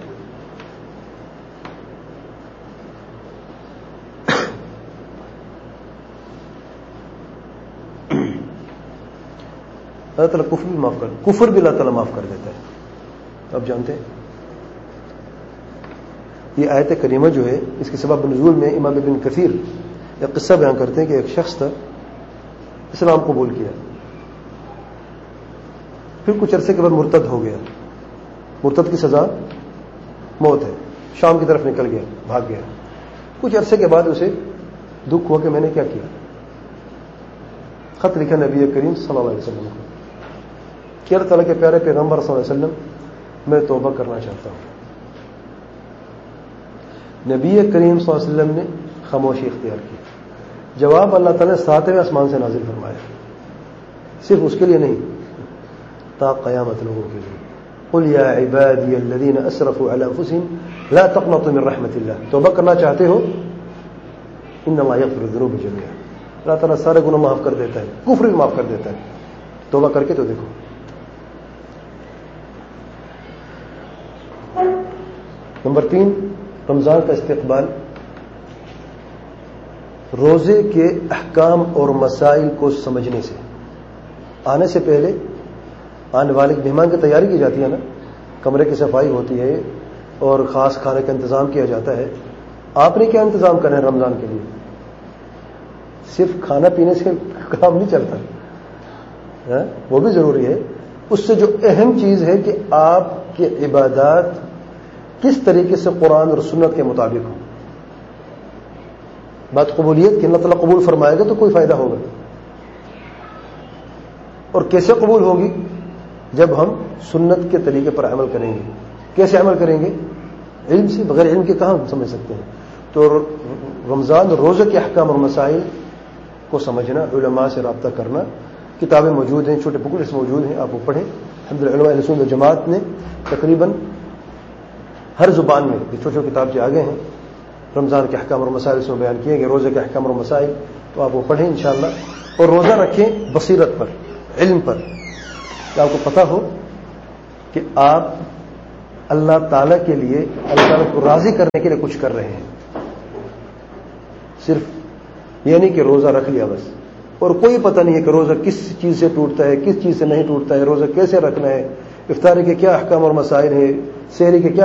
اللہ تعالیٰ کفر بھی اللہ تعالیٰ معاف کر دیتا ہے. آپ جانتے ہیں یہ آیت کریمہ جو ہے اس کے سبب نزول میں امام ابن کثیر ایک قصہ بیان کرتے ہیں کہ ایک شخص تھا اسلام قبول کیا, پھر کچھ عرصے کے بعد مرتد ہو گیا. مرتد کی سزا موت ہے. شام کی طرف نکل گیا, بھاگ گیا. کچھ عرصے کے بعد اسے دکھ ہوا کہ میں نے کیا کیا. خط لکھا نبی کریم صلی اللہ علیہ وسلم کو کہ اللہ تعالیٰ کے پیارے پیغمبر صلی اللہ علیہ وسلم میں توبہ کرنا چاہتا ہوں. نبی کریم صلی اللہ علیہ وسلم نے خاموشی اختیار کی. جواب اللہ تعالیٰ نے 7ویں آسمان سے نازل فرمایا. صرف اس کے لیے نہیں, تا قیامت لوگوں کے لیے. قل یا عبادی الذین اسرفوا علی انفسهم لا تقنطوا من رحمت اللہ. توبہ کرنا چاہتے ہو ان اللہ یغفر الذنوب جميعا. اللہ تعالیٰ سارے گناہ معاف کر دیتا ہے, کفر بھی معاف کر دیتا ہے. توبہ کر کے تو دیکھو. نمبر 3, رمضان کا استقبال. روزے کے احکام اور مسائل کو سمجھنے سے. آنے سے پہلے آنے والے مہمان کی تیاری کی جاتی ہے نا, کمرے کی صفائی ہوتی ہے اور خاص کھانے کا انتظام کیا جاتا ہے. آپ نے کیا انتظام کرنا ہے رمضان کے لیے؟ صرف کھانا پینے سے کام نہیں چلتا, وہ بھی ضروری ہے. اس سے جو اہم چیز ہے کہ آپ کی عبادات کس طریقے سے قرآن اور سنت کے مطابق ہوں. بات قبولیت کی, اللہ تعالیٰ قبول فرمائے گا تو کوئی فائدہ ہوگا. اور کیسے قبول ہوگی؟ جب ہم سنت کے طریقے پر عمل کریں گے. کیسے عمل کریں گے؟ علم سے. بغیر علم کے کہاں سمجھ سکتے ہیں؟ تو رمضان روزے کے احکام اور مسائل کو سمجھنا, علماء سے رابطہ کرنا. کتابیں موجود ہیں, چھوٹے بکلٹس موجود ہیں, آپ وہ پڑھیں. الحمدللہ علماء اہل سنت جماعت نے تقریباً ہر زبان میں یہ چھوٹے چھوٹے کتاب جو آگے ہیں رمضان کے احکام اور مسائل اس میں بیان کیے گئے. روزے کے احکام اور مسائل تو آپ وہ پڑھیں انشاءاللہ. اور روزہ رکھیں بصیرت پر, علم پر, کہ آپ کو پتہ ہو کہ آپ اللہ تعالیٰ کے لیے اللہ تعالیٰ کو راضی کرنے کے لیے کچھ کر رہے ہیں. صرف یہ نہیں کہ روزہ رکھ لیا بس، اور کوئی پتہ نہیں ہے کہ روزہ کس چیز سے ٹوٹتا ہے، کس چیز سے نہیں ٹوٹتا ہے، روزہ کیسے رکھنا ہے، افطاری کے کیا احکام اور مسائل ہیں، سحری کے کیا